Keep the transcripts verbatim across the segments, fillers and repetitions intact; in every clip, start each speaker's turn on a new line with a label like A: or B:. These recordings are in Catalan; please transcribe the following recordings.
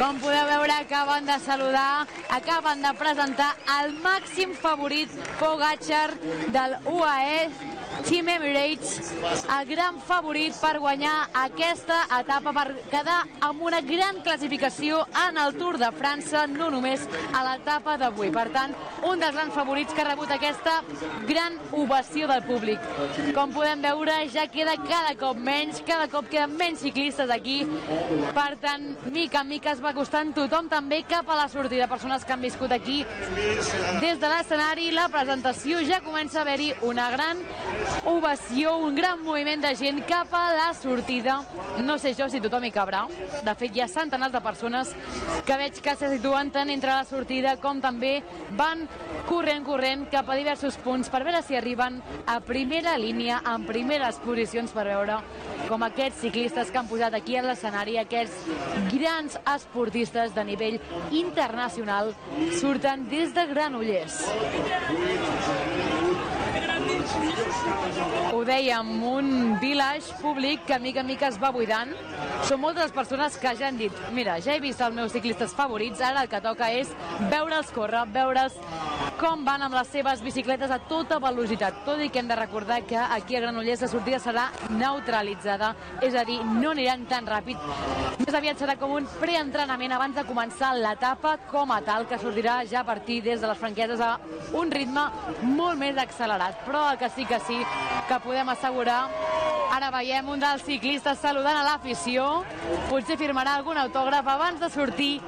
A: Com podeu veure, acaben de saludar, acaben de presentar el màxim favorit Pogačar del U A E Team Emirates, el gran favorit per guanyar aquesta etapa, per quedar amb una gran classificació en el Tour de França, no només a l'etapa d'avui. Per tant, un dels grans favorits que ha rebut aquesta gran ovació del públic. Com podem veure, ja queda cada cop menys, cada cop queden menys ciclistes aquí. Per tant, mica en mica es va acostant tothom també cap a la sortida. Persones que han viscut aquí des de l'escenari, la presentació, ja comença a haver-hi una gran ovació, un gran moviment de gent cap a la sortida. No sé jo si tothom hi cabrà. De fet, hi ha centenars de persones que veig que se situen tant entre la sortida com també van corrent, corrent cap a diversos punts per veure si arriben a primera línia, en primeres posicions, per veure com aquests ciclistes que han posat aquí a l'escenari, aquests grans esportistes de nivell internacional, surten des de Granollers. Ho dèiem, un village públic que mica en mica es va buidant. Són moltes les persones que ja han dit: mira, ja he vist els meus ciclistes favorits, ara el que toca és veure'ls córrer, veure'ls com van amb les seves bicicletes a tota velocitat. Tot i que hem de recordar que aquí a Granollers la sortida serà neutralitzada, és a dir, no aniran tan ràpid. Més aviat serà com un preentrenament abans de començar l'etapa com a tal, que sortirà ja a partir des de les franqueses a un ritme molt més accelerat. Però el que sí que sí que podem assegurar, ara veiem un dels ciclistes saludant a l'afició, potser firmarà algun autògraf abans de sortir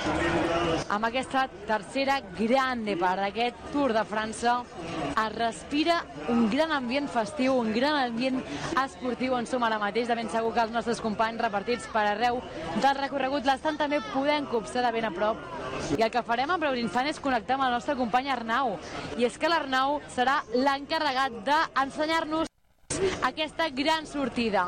A: amb aquesta tercera gran part d'aquest Tour de França. Es respira un gran ambient festiu, un gran ambient esportiu on som ara mateix. De ben segur que els nostres companys repartits per arreu del recorregut l'estan també podent copsar de ben a prop. I el que farem en breu d'instant és connectar amb el nostre company Arnau. I és que l'Arnau serà l'encarregat d'ensenyar-nos aquesta gran sortida.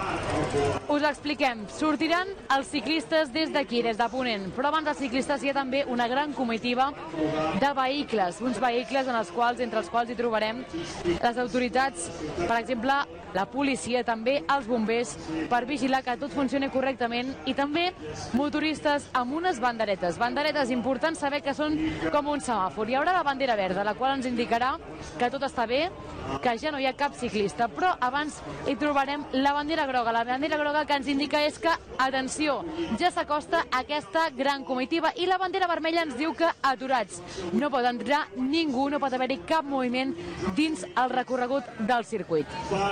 A: Us expliquem. Sortiran els ciclistes des d'aquí, des de Ponent, però abans dels ciclistes hi ha també una gran comitiva de vehicles, uns vehicles en els quals, entre els quals hi trobarem les autoritats, per exemple, la policia, també els bombers, per vigilar que tot funcioni correctament, i també motoristes amb unes banderetes. Banderetes importants saber que són com un semàfor. Hi haurà la bandera verda, la qual ens indicarà que tot està bé, que ja no hi ha cap ciclista, però abans hi trobarem la bandera groga. La bandera groga que ens indica és que, atenció, ja s'acosta aquesta gran comitiva, i la bandera vermella ens diu que aturats. No pot entrar ningú, no pot haver-hi cap moviment dins el recorregut del circuit.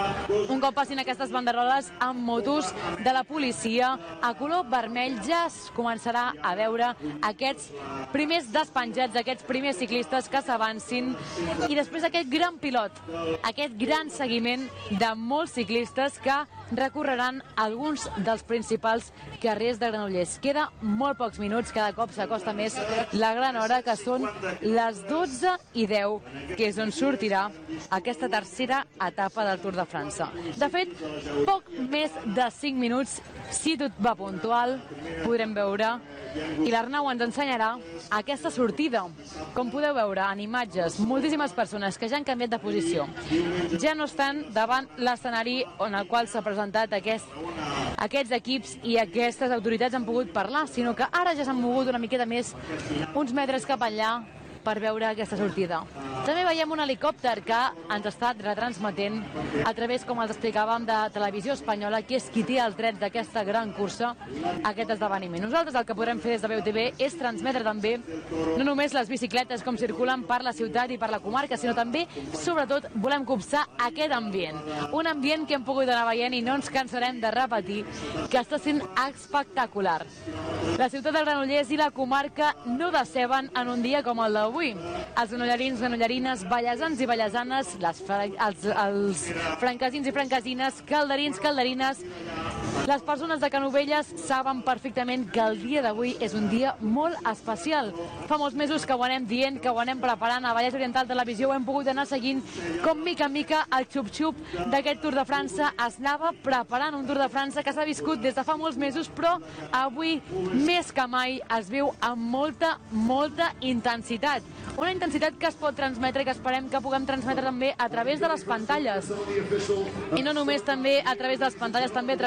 A: Un cop passin aquestes banderoles amb motos de la policia a color vermell, ja es començarà a veure aquests primers despenjats, aquests primers ciclistes que s'avancin, i després aquest gran pilot, aquest gran seguiment de molts ciclistes que recorreran alguns dels principals carrers de Granollers. Queda molt pocs minuts, cada cop s'acosta més la gran hora, que són les dotze i deu, que és on sortirà aquesta tercera etapa del Tour de França. De fet, poc més de cinc minuts, si tot va puntual, podrem veure, i l'Arnau ens ensenyarà aquesta sortida. Com podeu veure en imatges, moltíssimes persones que ja han canviat de posició. Ja no estan davant l'escenari en el qual s'ha presentat aquest, aquests equips i aquestes autoritats han pogut parlar, sinó que ara ja s'han mogut una miqueta més, uns metres cap enllà, per veure aquesta sortida. També veiem un helicòpter que ens està retransmetent a través, com els explicàvem, de Televisió Espanyola, que és qui té els drets d'aquesta gran cursa, aquest esdeveniment. Nosaltres el que podrem fer des de B U T V és transmetre també no només les bicicletes com circulen per la ciutat i per la comarca, sinó també, sobretot, volem copsar aquest ambient. Un ambient que hem pogut anar veient i no ens cansarem de repetir, que està sent espectacular. La ciutat de Granollers i la comarca no deceben en un dia com el d'avui. Els granollerins, granollerines, ballesans i ballesanes, les, els, els francasins i francasines, calderins, calderines, les persones de Canovelles saben perfectament que el dia d'avui és un dia molt especial. Fa molts mesos que ho anem dient, que ho anem preparant. A Vallès Oriental Televisió ho hem pogut anar seguint com mica en mica el xup-xup d'aquest Tour de França es anava preparant, un Tour de França que s'ha viscut des de fa molts mesos, però avui més que mai es viu amb molta, molta intensitat. Una intensitat que es pot transmetre i que esperem que puguem transmetre també a través de les pantalles. I no només també a través de les pantalles, també a través dels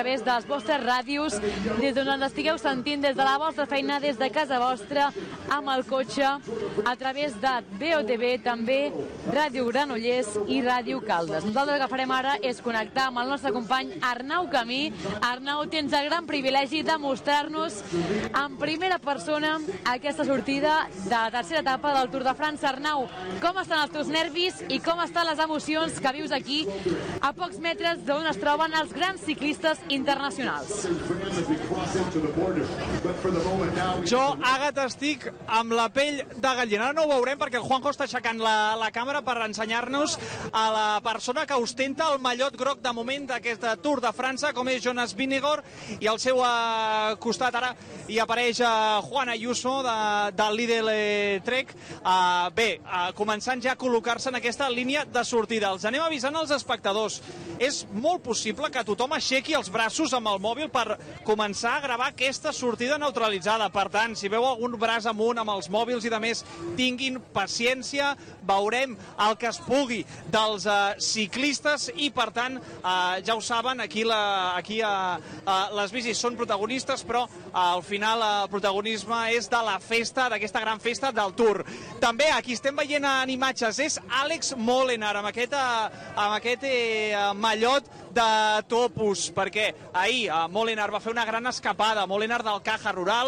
A: les vostres ràdios, des d'on ens estigueu sentint, des de la vostra feina, des de casa vostra, amb el cotxe, a través de B O T V, també Ràdio Granollers i Ràdio Caldes. Nosaltres el que farem ara és connectar amb el nostre company Arnau Camí. Arnau, tens el gran privilegi de mostrar-nos en primera persona aquesta sortida de la tercera etapa del Tour de França. Arnau, com estan els teus nervis i com estan les emocions que vius aquí a pocs metres d'on es troben els grans ciclistes internacionals?
B: Jo, Àgata, estic amb la pell de gallina. Ara no ho veurem perquè el Juanjo està aixecant la, la càmera per ensenyar-nos a la persona que ostenta el mallot groc de moment d'aquest Tour de França, com és Jonas Vingegaard, i al seu uh, costat ara hi apareix uh, Juan Ayuso de, del Lidl eh, Trek. Uh, bé, uh, començant ja a col·locar-se en aquesta línia de sortida. Els anem avisant als espectadors. És molt possible que tothom aixequi els braços amb el mòbil per començar a gravar aquesta sortida neutralitzada. Per tant, si veu algun braç amunt amb els mòbils i de més, tinguin paciència, veurem el que es pugui dels uh, ciclistes i, per tant, uh, ja ho saben, aquí, la, aquí uh, uh, les bicis són protagonistes, però uh, al final uh, el protagonisme és de la festa, d'aquesta gran festa del Tour. També aquí estem veient en imatges és Àlex Molenaar amb aquest, uh, amb aquest uh, mallot de Topus, perquè ahir uh, Molenaar va fer una gran escapada, Molenaar del Caja Rural,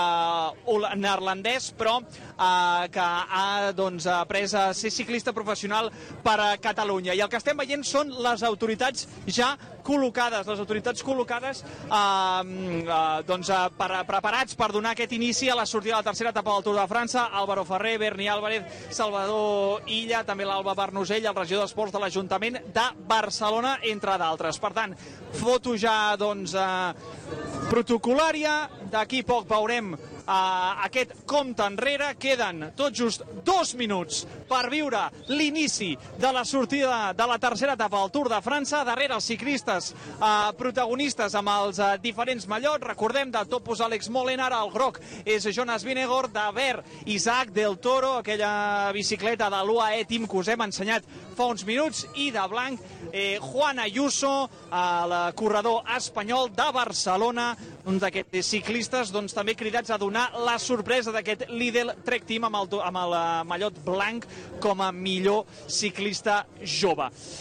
B: uh, neerlandès, però uh, que ha doncs, pres a ser ciclista professional per a Catalunya. I el que estem veient són les autoritats ja col·locades, les autoritats col·locades uh, uh, doncs, uh, per, preparats per donar aquest inici a la sortida de la tercera etapa del Tour de França. Álvaro Ferrer, Berni Álvarez, Salvador Illa, també l'Alba Barnusell, el regidor d'Esports de l'Ajuntament de Barcelona, entre d'altres. Per tant, foto ja doncs, uh, protocolària. D'aquí poc veurem Uh, aquest compte enrere. Queden tot just dos minuts per viure l'inici de la sortida de la tercera etapa del Tour de França. Darrere els ciclistes uh, protagonistes amb els uh, diferents mallots. Recordem, de Topus Àlex Molenaar, el groc és Jonas Vingegaard, de verd Isaac del Toro, aquella bicicleta de l'U A E Team que us hem ensenyat fa uns minuts, i de blanc eh, Juan Ayuso, el corredor espanyol de Barcelona, un d'aquests ciclistes doncs, també cridats a donar la sorpresa d'aquest Lidl Trek Team amb el, amb el mallot blanc com a millor ciclista jove.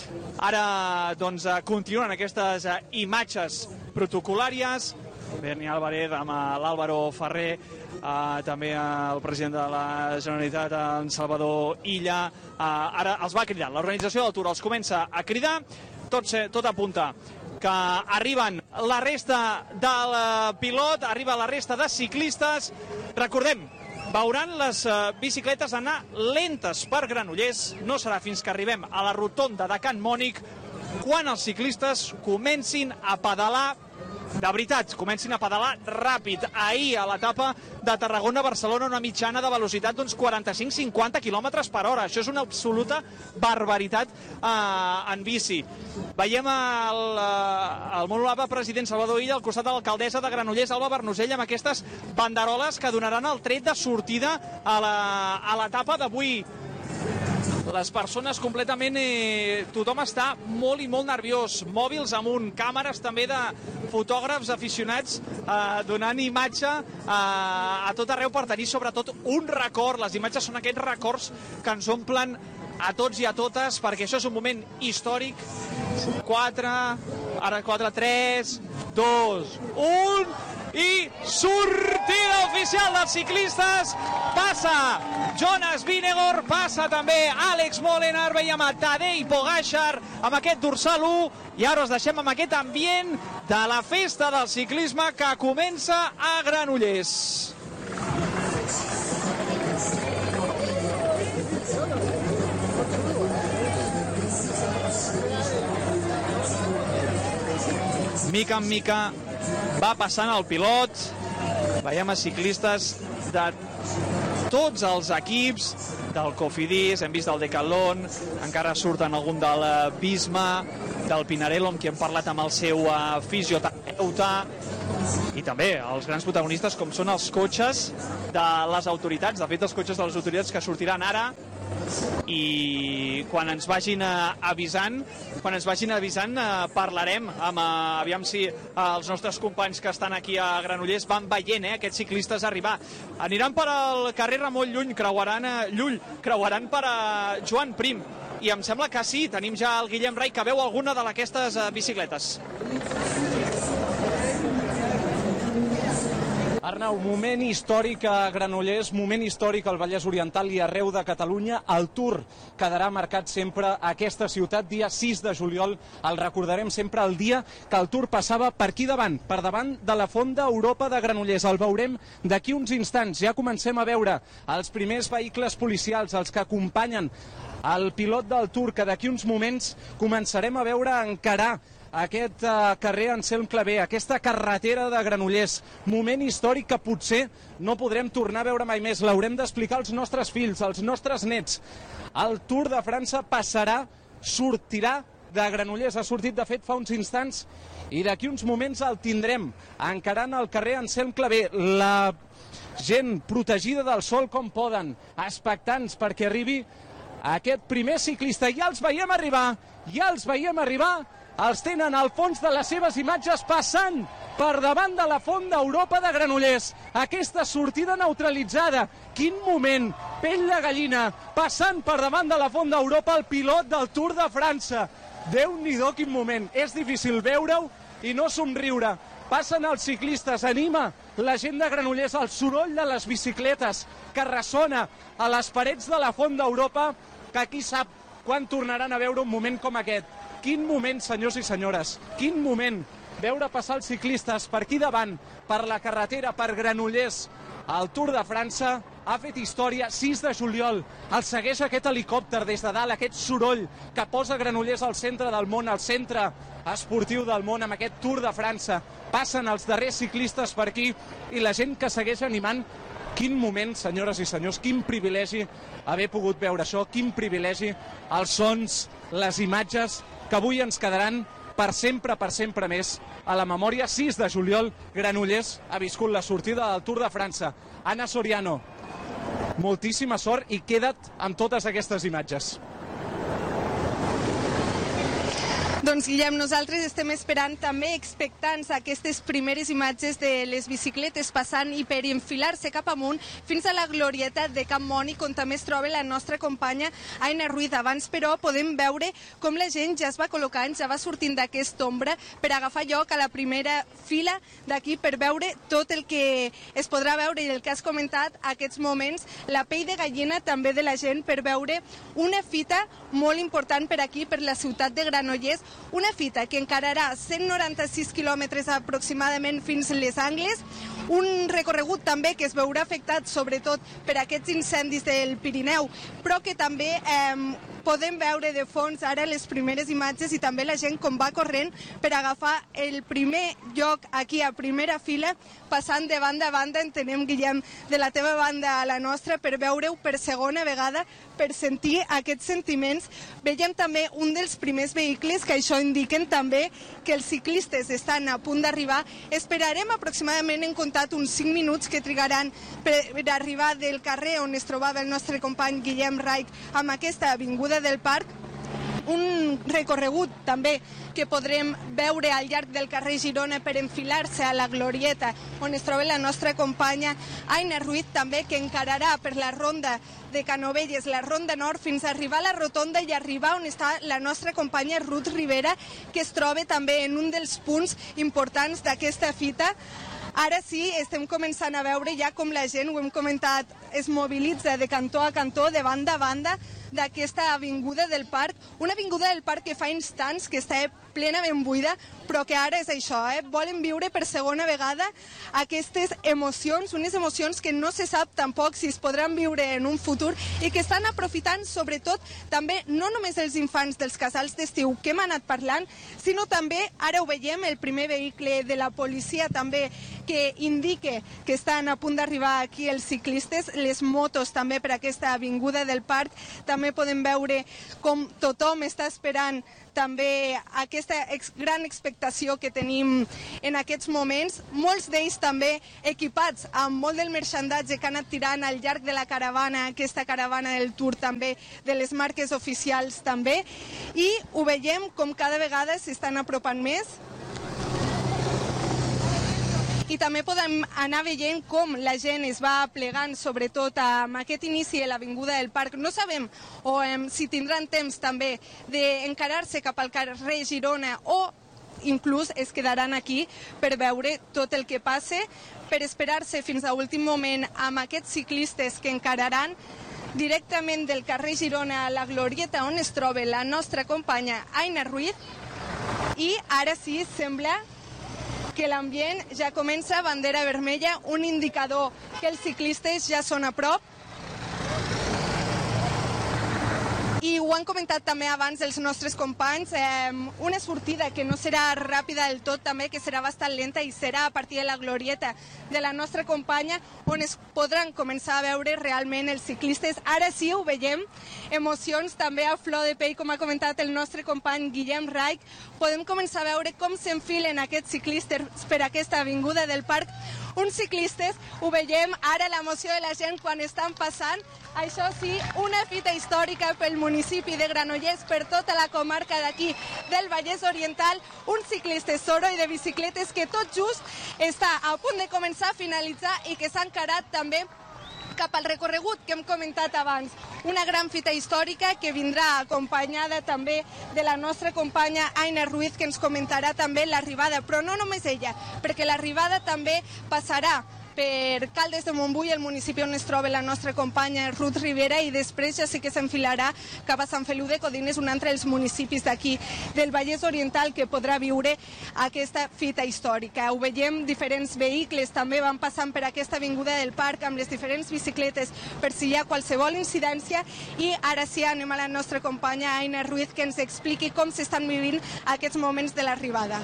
B: Ara doncs, continuen aquestes imatges protocolàries. Berni Álvarez amb l'Álvaro Ferrer, uh, també el president de la Generalitat, en Salvador Illa. Uh, ara els va cridar, l'organització del Tour els comença a cridar, tot, tot apunta que arriben la resta del pilot, arriba la resta de ciclistes. Recordem, veuran les uh, bicicletes anar lentes per Granollers. No serà fins que arribem a la rotonda de Can Mònic quan els ciclistes comencin a pedalar de veritat, comencin a pedalar ràpid. Ahir, a l'etapa de Tarragona-Barcelona, una mitjana de velocitat d'uns quaranta-cinc a cinquanta quilòmetres per hora. Això és una absoluta barbaritat eh, en bici. Veiem el, el molt honorable president Salvador Illa al costat de l'alcaldessa de Granollers, Alba Barnusell, amb aquestes banderoles que donaran el tret de sortida a l'etapa d'avui. Les persones completament... Eh, tothom està molt i molt nerviós. Mòbils amunt, càmeres també de fotògrafs aficionats eh, donant imatge eh, a tot arreu per tenir sobretot un record. Les imatges són aquests records que ens omplen a tots i a totes, perquè això és un moment històric. quatre, ara quatre, tres, dos, un... i sortida oficial dels ciclistes. Passa Jonas Vingegaard, passa també Àlex Molenaar, veiem a Tadej Pogačar amb aquest dorsal u, i ara us deixem amb aquest ambient de la festa del ciclisme que comença a Granollers. Mica en mica va passant el pilot, veiem a ciclistes de tots els equips, del Cofidis, hem vist el Decathlon, encara surten algun del Visma, del Pinarello, amb qui hem parlat amb el seu fisioterapeuta, i també els grans protagonistes com són els cotxes de les autoritats. De fet, els cotxes de les autoritats que sortiran ara i quan ens vagin avisant quan ens vagin avisant parlarem amb, aviam si els nostres companys que estan aquí a Granollers van veient eh, aquests ciclistes arribar. Aniran per al carrer Ramon Llull, creuaran Llull, creuaran per a Joan Prim, i em sembla que sí, tenim ja el Guillem Rai que veu alguna d'aquestes bicicletes.
C: Arnau, moment històric a Granollers, moment històric al Vallès Oriental i arreu de Catalunya. El Tour quedarà marcat sempre a aquesta ciutat, dia sis de juliol. El recordarem sempre el dia que el Tour passava per aquí davant, per davant de la Fonda Europa de Granollers. El veurem d'aquí uns instants. Ja comencem a veure els primers vehicles policials, els que acompanyen el pilot del Tour, que d'aquí uns moments començarem a veure encarar aquest uh, carrer Anselm Clavé, aquesta carretera de Granollers. Moment històric que potser no podrem tornar a veure mai més. L'haurem d'explicar als nostres fills, als nostres nets. El Tour de França passarà, sortirà de Granollers. Ha sortit, de fet, fa uns instants, i d'aquí uns moments el tindrem encarant el carrer Anselm Clavé. La gent protegida del sol com poden, expectants perquè arribi aquest primer ciclista. Ja els veiem arribar, ja els veiem arribar. Els tenen al fons de les seves imatges passant per davant de la Font d'Europa de Granollers. Aquesta sortida neutralitzada. Quin moment! Pell de gallina, passant per davant de la Font d'Europa el pilot del Tour de França. Déu-n'hi-do, quin moment! És difícil veure-ho i no somriure. Passen els ciclistes, anima la gent de Granollers, el soroll de les bicicletes que ressona a les parets de la Font d'Europa, que qui sap quan tornaran a veure un moment com aquest. Quin moment, senyors i senyores, quin moment veure passar els ciclistes per aquí davant, per la carretera, per Granollers. El Tour de França ha fet història. Sis de juliol, el segueix aquest helicòpter des de dalt, aquest soroll que posa Granollers al centre del món, al centre esportiu del món, amb aquest Tour de França. Passen els darrers ciclistes per aquí i la gent que segueix animant. Quin moment, senyores i senyors, quin privilegi haver pogut veure això, quin privilegi, els sons, les imatges que avui ens quedaran per sempre, per sempre més a la memòria. Sis de juliol, Granollers ha viscut la sortida del Tour de França. Anna Soriano, moltíssima sort i queda't amb totes aquestes imatges.
D: Doncs, Guillem, nosaltres estem esperant també expectants aquestes primeres imatges de les bicicletes passant i per enfilar-se cap amunt fins a la glorieta de Camp Mònic, on també es troba la nostra companya Aina Ruiz. Abans, però, podem veure com la gent ja es va col·locant, ja va sortint d'aquesta ombra per agafar lloc a la primera fila d'aquí per veure tot el que es podrà veure i el que has comentat aquests moments, la pell de gallina també de la gent per veure una fita molt important per aquí, per la ciutat de Granollers. Una fita que encararà cent noranta-sis quilòmetres aproximadament fins les Angles, un recorregut també que es veurà afectat sobretot per aquests incendis del Pirineu, però que també eh, podem veure de fons ara les primeres imatges i també la gent com va corrent per agafar el primer lloc aquí a primera fila, passant de banda a banda, entenem, Guillem, de la teva banda a la nostra, per veure-ho per segona vegada, per sentir aquests sentiments. Veiem també un dels primers vehicles, que això indiquen també que els ciclistes estan a punt d'arribar. Esperarem aproximadament, en comptat, uns cinc minuts que trigaran per arribar del carrer on es trobava el nostre company Guillem Rai amb aquesta avinguda del Parc. Un recorregut també que podrem veure al llarg del carrer Girona per enfilar-se a la glorieta on es troba la nostra companya Aina Ruiz, també, que encararà per la ronda de Canovelles, la ronda nord, fins a arribar a la rotonda i arribar on està la nostra companya Ruth Rivera, que es troba també en un dels punts importants d'aquesta fita. Ara sí, estem començant a veure ja com la gent, ho hem comentat, es mobilitza de cantó a cantó, de banda a banda d'aquesta avinguda del Parc, una avinguda del Parc que fa instants que està plenament buida, però que ara és això, eh? Volen viure per segona vegada aquestes emocions, unes emocions que no se sap tampoc si es podran viure en un futur i que estan aprofitant sobretot també no només els infants dels casals d'estiu que hem anat parlant, sinó també, ara ho veiem, el primer vehicle de la policia també que indica que estan a punt d'arribar aquí els ciclistes, les motos també per aquesta avinguda del Parc, també també podem veure com tothom està esperant també aquesta ex gran expectació que tenim en aquests moments. Molts d'ells també equipats amb molt del merchandatge que han anat tirant al llarg de la caravana, aquesta caravana del Tour també, de les marques oficials també, i ho veiem com cada vegada s'estan apropant més. I també podem anar veient com la gent es va plegant, sobretot amb aquest inici de l'Avinguda del Parc. No sabem o, eh, si tindran temps també d'encarar-se cap al carrer Girona o inclús es quedaran aquí per veure tot el que passe, per esperar-se fins a últim moment amb aquests ciclistes que encararan directament del carrer Girona a la glorieta on es troba la nostra companya Aina Ruiz. I ara sí, sembla que l'ambient ja comença, bandera vermella, un indicador que els ciclistes ja són a prop. I ho han comentat també abans els nostres companys, eh, una sortida que no serà ràpida del tot també, que serà bastant lenta i serà a partir de la glorieta de la nostra companya on es podran començar a veure realment els ciclistes. Ara sí ho veiem, emocions també a flor de pell, com ha comentat el nostre company Guillem Raich. Podem començar a veure com s'enfilen aquests ciclistes per aquesta avinguda del parc. Uns ciclistes, ho veiem ara l'emoció de la gent quan estan passant. Això sí, una fita històrica pel municipi de Granollers, per tota la comarca d'aquí del Vallès Oriental, un ciclista soro i de bicicletes que tot just està a punt de començar a finalitzar i que s'ha encarat també cap al recorregut que hem comentat abans. Una gran fita històrica que vindrà acompanyada també de la nostra companya Aina Ruiz, que ens comentarà també l'arribada, però no només ella, perquè l'arribada també passarà per Caldes de Montbui, el municipi on es troba la nostra companya Ruth Rivera, i després ja sí que s'enfilarà cap a Sant Feliu de Codines, un altre dels municipis d'aquí del Vallès Oriental que podrà viure aquesta fita històrica. Ho veiem, diferents vehicles també van passant per aquesta avinguda del parc amb les diferents bicicletes per si hi ha qualsevol incidència, i ara sí anem a la nostra companya Aina Ruiz que ens expliqui com s'estan vivint aquests moments de l'arribada.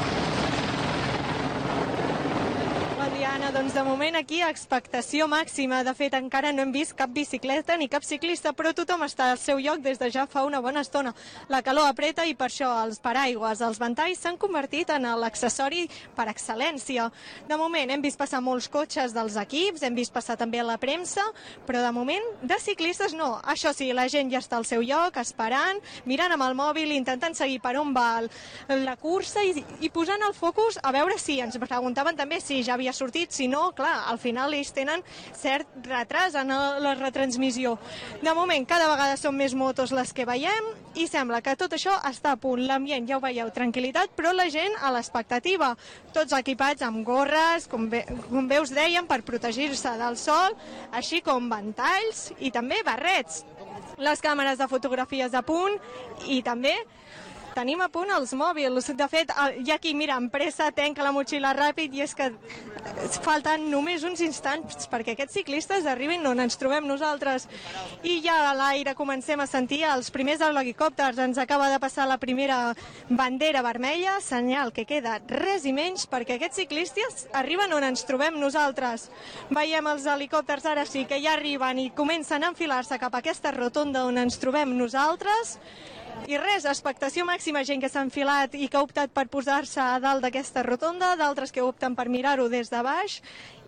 E: Anna, doncs de moment aquí expectació màxima. De fet, encara no hem vist cap bicicleta ni cap ciclista, però tothom està al seu lloc des de ja fa una bona estona. La calor apreta i per això els paraigües, els ventalls s'han convertit en l'accessori per excel·lència. De moment hem vist passar molts cotxes dels equips, hem vist passar també la premsa, però de moment de ciclistes no. Això sí, la gent ja està al seu lloc, esperant, mirant amb el mòbil, intentant seguir per on va la cursa i, i posant el focus a veure si, ens preguntaven també si ja havia sortit, si no, clar, al final ells tenen cert retras en la retransmissió. De moment, cada vegada són més motos les que veiem i sembla que tot això està a punt. L'ambient, ja ho veieu, tranquil·litat, però la gent a l'expectativa. Tots equipats amb gorres, com bé, com bé us dèiem, per protegir-se del sol, així com ventalls i també barrets. Les càmeres de fotografies a punt i també tenim a punt els mòbils. De fet, hi ha qui mira amb pressa, tenca la motxilla ràpid, i és que falten només uns instants perquè aquests ciclistes arribin on ens trobem nosaltres. I ja a l'aire comencem a sentir els primers helicòpters. Ens acaba de passar la primera bandera vermella, senyal que queda res i menys perquè aquests ciclistes arriben on ens trobem nosaltres. Veiem els helicòpters ara sí que ja arriben i comencen a enfilar-se cap a aquesta rotonda on ens trobem nosaltres. I res, expectació màxima, gent que s'ha enfilat i que ha optat per posar-se a dalt d'aquesta rotonda, d'altres que opten per mirar-ho des de baix,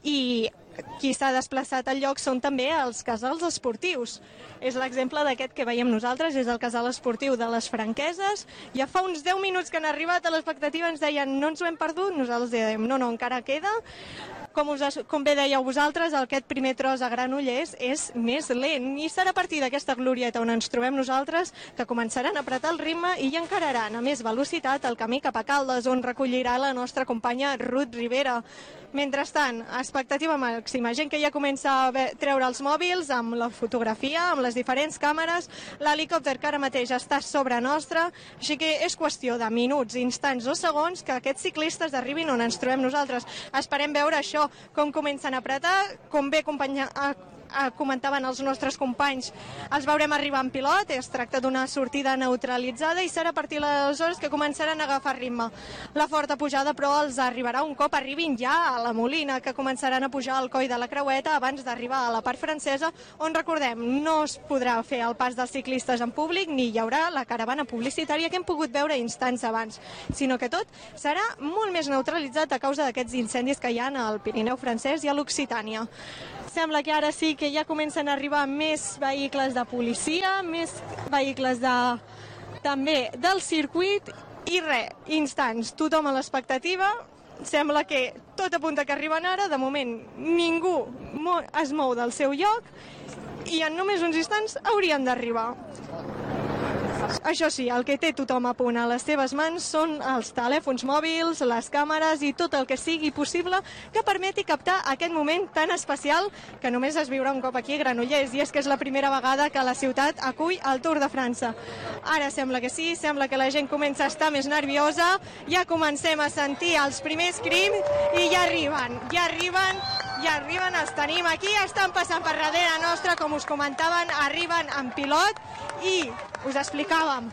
E: i qui s'ha desplaçat al lloc són també els casals esportius. És l'exemple d'aquest que veiem nosaltres, és el casal esportiu de les Franqueses. Ja fa uns deu minuts que han arribat, a l'expectativa ens deien no ens ho hem perdut, nosaltres dèiem no, no, encara queda. Com, us, com bé dèieu vosaltres, aquest primer tros a Granollers és més lent i serà a partir d'aquesta glorieta on ens trobem nosaltres que començaran a apretar el ritme i encararan a més velocitat el camí cap a Caldes, on recollirà la nostra companya Ruth Rivera. Mentrestant, expectativa màxima, gent que ja comença a treure els mòbils amb la fotografia, amb les diferents càmeres, l'helicòpter que ara mateix està sobre nostra, així que és qüestió de minuts, instants o segons que aquests ciclistes arribin on ens trobem nosaltres. Esperem veure això, com comencen a apretar, com bé companya, eh, comentaven els nostres companys, els veurem arribar en pilot, es tracta d'una sortida neutralitzada i serà a partir de les hores que començaran a agafar ritme. La forta pujada, però, els arribarà un cop arribin ja a la Molina, que començaran a pujar al coll de la Creueta abans d'arribar a la part francesa, on, recordem, no es podrà fer el pas dels ciclistes en públic ni hi haurà la caravana publicitària que hem pogut veure instants abans, sinó que tot serà molt més neutralitzat a causa d'aquests incendis que hi ha al Pirineu francès i a l'Occitània. Sembla que ara sí que ja comencen a arribar més vehicles de policia, més vehicles de... també del circuit i res, instants, tothom a l'expectativa. Sembla que tot apunta que arriben ara, de moment ningú es mou del seu lloc i en només uns instants haurien d'arribar. Això sí, el que té tothom a punt a les seves mans són els telèfons mòbils, les càmeres i tot el que sigui possible que permeti captar aquest moment tan especial que només es viurà un cop aquí a Granollers, i és que és la primera vegada que la ciutat acull el Tour de França. Ara sembla que sí, sembla que la gent comença a estar més nerviosa, ja comencem a sentir els primers crims i ja arriben, ja arriben, ja arriben, els tenim aquí, estan passant per darrere nostra, com us comentaven, arriben en pilot i us explicàvem,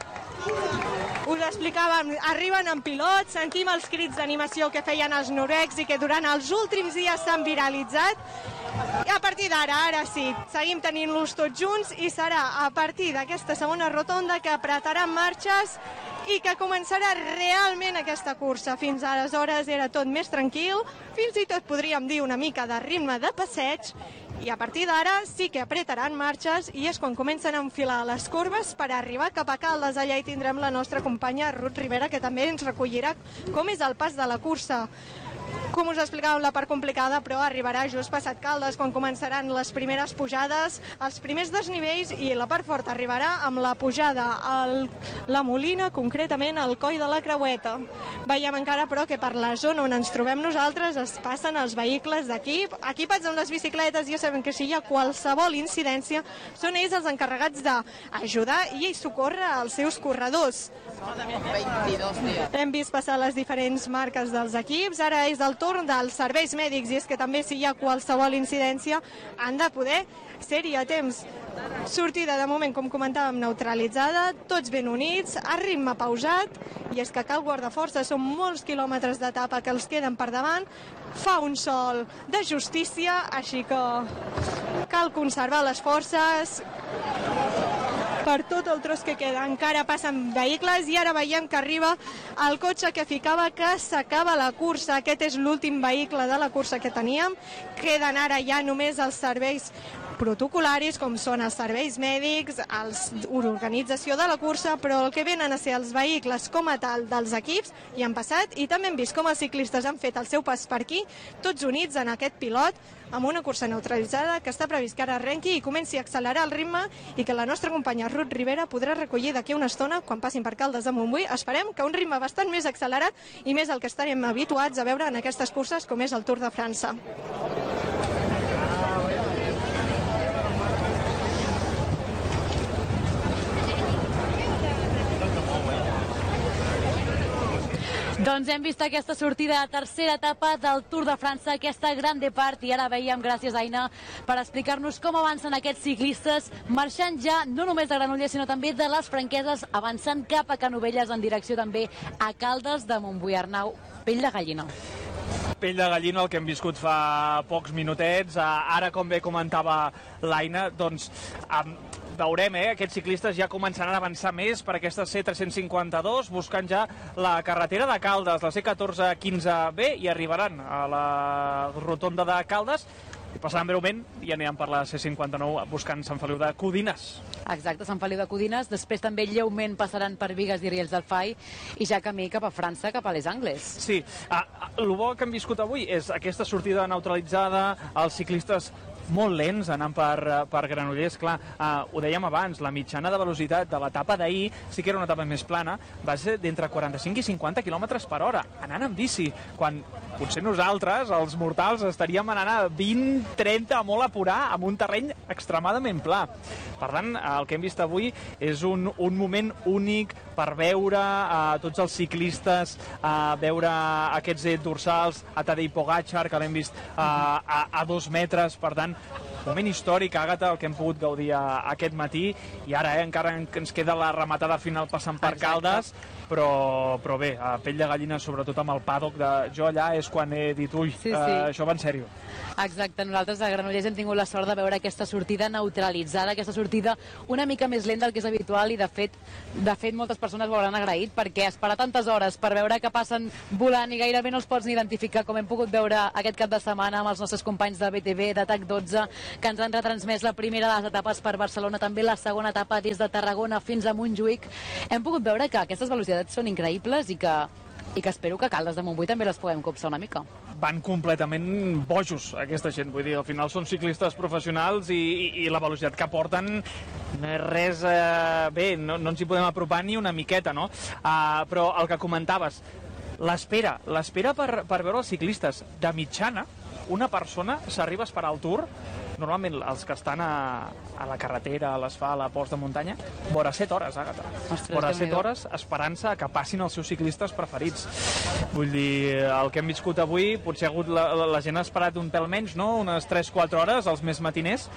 E: us explicàvem, arriben en pilot, sentim els crits d'animació que feien els noruecs i que durant els últims dies s'han viralitzat. I a partir d'ara, ara sí, seguim tenint-los tots junts i serà a partir d'aquesta segona rotonda que apretaran marxes i que començarà realment aquesta cursa. Fins aleshores era tot més tranquil, fins i tot podríem dir una mica de ritme de passeig, i a partir d'ara sí que apretaran marxes i és quan comencen a enfilar les corbes per arribar cap a Caldes. Allà hi tindrem la nostra companya Ruth Rivera, que també ens recollirà com és el pas de la cursa. Com us explicàvem, la part complicada, però arribarà just passat Caldes, quan començaran les primeres pujades, els primers desnivells, i la part forta arribarà amb la pujada a la Molina, concretament al coll de la Creueta. Veiem encara, però, que per la zona on ens trobem nosaltres es passen els vehicles d'equip, equipats amb les bicicletes. Ja sabem que si hi ha qualsevol incidència, són ells els encarregats d'ajudar i socórrer els seus corredors. Hem vist passar les diferents marques dels equips, ara és el torn dels serveis mèdics, i és que també si hi ha qualsevol incidència han de poder ser-hi a temps. Sortida de moment, com comentàvem, neutralitzada, tots ben units, a ritme pausat, i és que cal guardar força, són molts quilòmetres d'etapa que els queden per davant, fa un sol de justícia, així que cal conservar les forces. Per tot el tros que queda encara passen vehicles i ara veiem que arriba el cotxe que ficava que s'acaba la cursa. Aquest és l'últim vehicle de la cursa que teníem. Queden ara ja només els serveis protocolaris, com són els serveis mèdics, l'organització de la cursa, però el que venen a ser els vehicles com a tal dels equips hi han passat, i també hem vist com els ciclistes han fet el seu pas per aquí, tots units en aquest pilot, amb una cursa neutralitzada que està previst que ara arrenqui i comenci a accelerar el ritme, i que la nostra companya Ruth Rivera podrà recollir d'aquí una estona quan passin per Caldes de Montbui. Esperem que un ritme bastant més accelerat i més el que estarem habituats a veure en aquestes curses com és el Tour de França.
A: Doncs hem vist aquesta sortida de tercera etapa del Tour de França, aquesta gran depart, i ara veiem, gràcies Aina, per explicar-nos com avancen aquests ciclistes, marxant ja no només de Granollers, sinó també de les Franqueses, avançant cap a Canovelles en direcció també a Caldes de Montbui. Arnau, pell de gallina.
B: Pell de gallina, el que hem viscut fa pocs minutets. Ara, com bé comentava l'Aina, doncs veurem, eh? Aquests ciclistes ja començaran a avançar més per aquesta C tres cinquanta-dos, buscant ja la carretera de Caldes, la C catorze quinze B, i arribaran a la rotonda de Caldes i passaran breument i aniran per la C cinquanta-nou buscant Sant Feliu de Codines.
A: Exacte, Sant Feliu de Codines. Després també lleument passaran per Bigues i Riells del Fai i ja camí cap a França, cap a Les Angles.
B: Sí, el bo que hem viscut avui és aquesta sortida neutralitzada, els ciclistes molt lents anant per, per Granollers. Clar, uh, ho dèiem abans, la mitjana de velocitat de l'etapa d'ahir, sí que era una etapa més plana, va ser d'entre quaranta-cinc i cinquanta quilòmetres per hora, anant amb bici, quan potser nosaltres, els mortals, estaríem anant a vint trenta a molt apurar, amb un terreny extremadament pla. Per tant, el que hem vist avui és un, un moment únic per veure uh, tots els ciclistes, uh, veure aquests dorsals, a Tadej Pogačar, que l'hem vist uh, a, a dos metres, per tant, moment històric, Àgata, el que hem pogut gaudir aquest matí, i ara eh, encara ens queda la rematada final passant per Exacte. Caldes, però, però bé, a pell de gallina, sobretot amb el paddock, de... jo allà és quan he dit, ui, sí, sí. Eh, això va en sèrio.
A: Exacte, nosaltres a Granollers hem tingut la sort de veure aquesta sortida neutralitzada, aquesta sortida una mica més lenta del que és habitual, i de fet, de fet moltes persones ho hauran agraït, perquè esperar tantes hores per veure que passen volant i gairebé no els pots ni identificar, com hem pogut veure aquest cap de setmana amb els nostres companys de B T V, de T A C dotze, que ens han retransmès la primera de les etapes per Barcelona, també la segona etapa des de Tarragona fins a Montjuïc. Hem pogut veure que aquestes velocitats són increïbles i que i que espero que a Caldes de Montbui també les puguem copsar una mica.
B: Van completament bojos, aquesta gent. Vull dir, al final són ciclistes professionals i, i, i la velocitat que porten no és res... Eh, bé, no, no ens hi podem apropar ni una miqueta, no? Uh, però el que comentaves, l'espera, l'espera per, per veure els ciclistes. De mitjana, una persona s'arriba a esperar al Tour, normalment els que estan a, a la carretera, a l'asfalt, a posts de muntanya, vora set hores, Àgata. Vora set hores esperant-se que passin els seus ciclistes preferits. Vull dir, el que hem viscut avui, potser ha hagut la, la, la gent ha esperat un pèl menys, no? Unes tres quatre hores, els més matiners,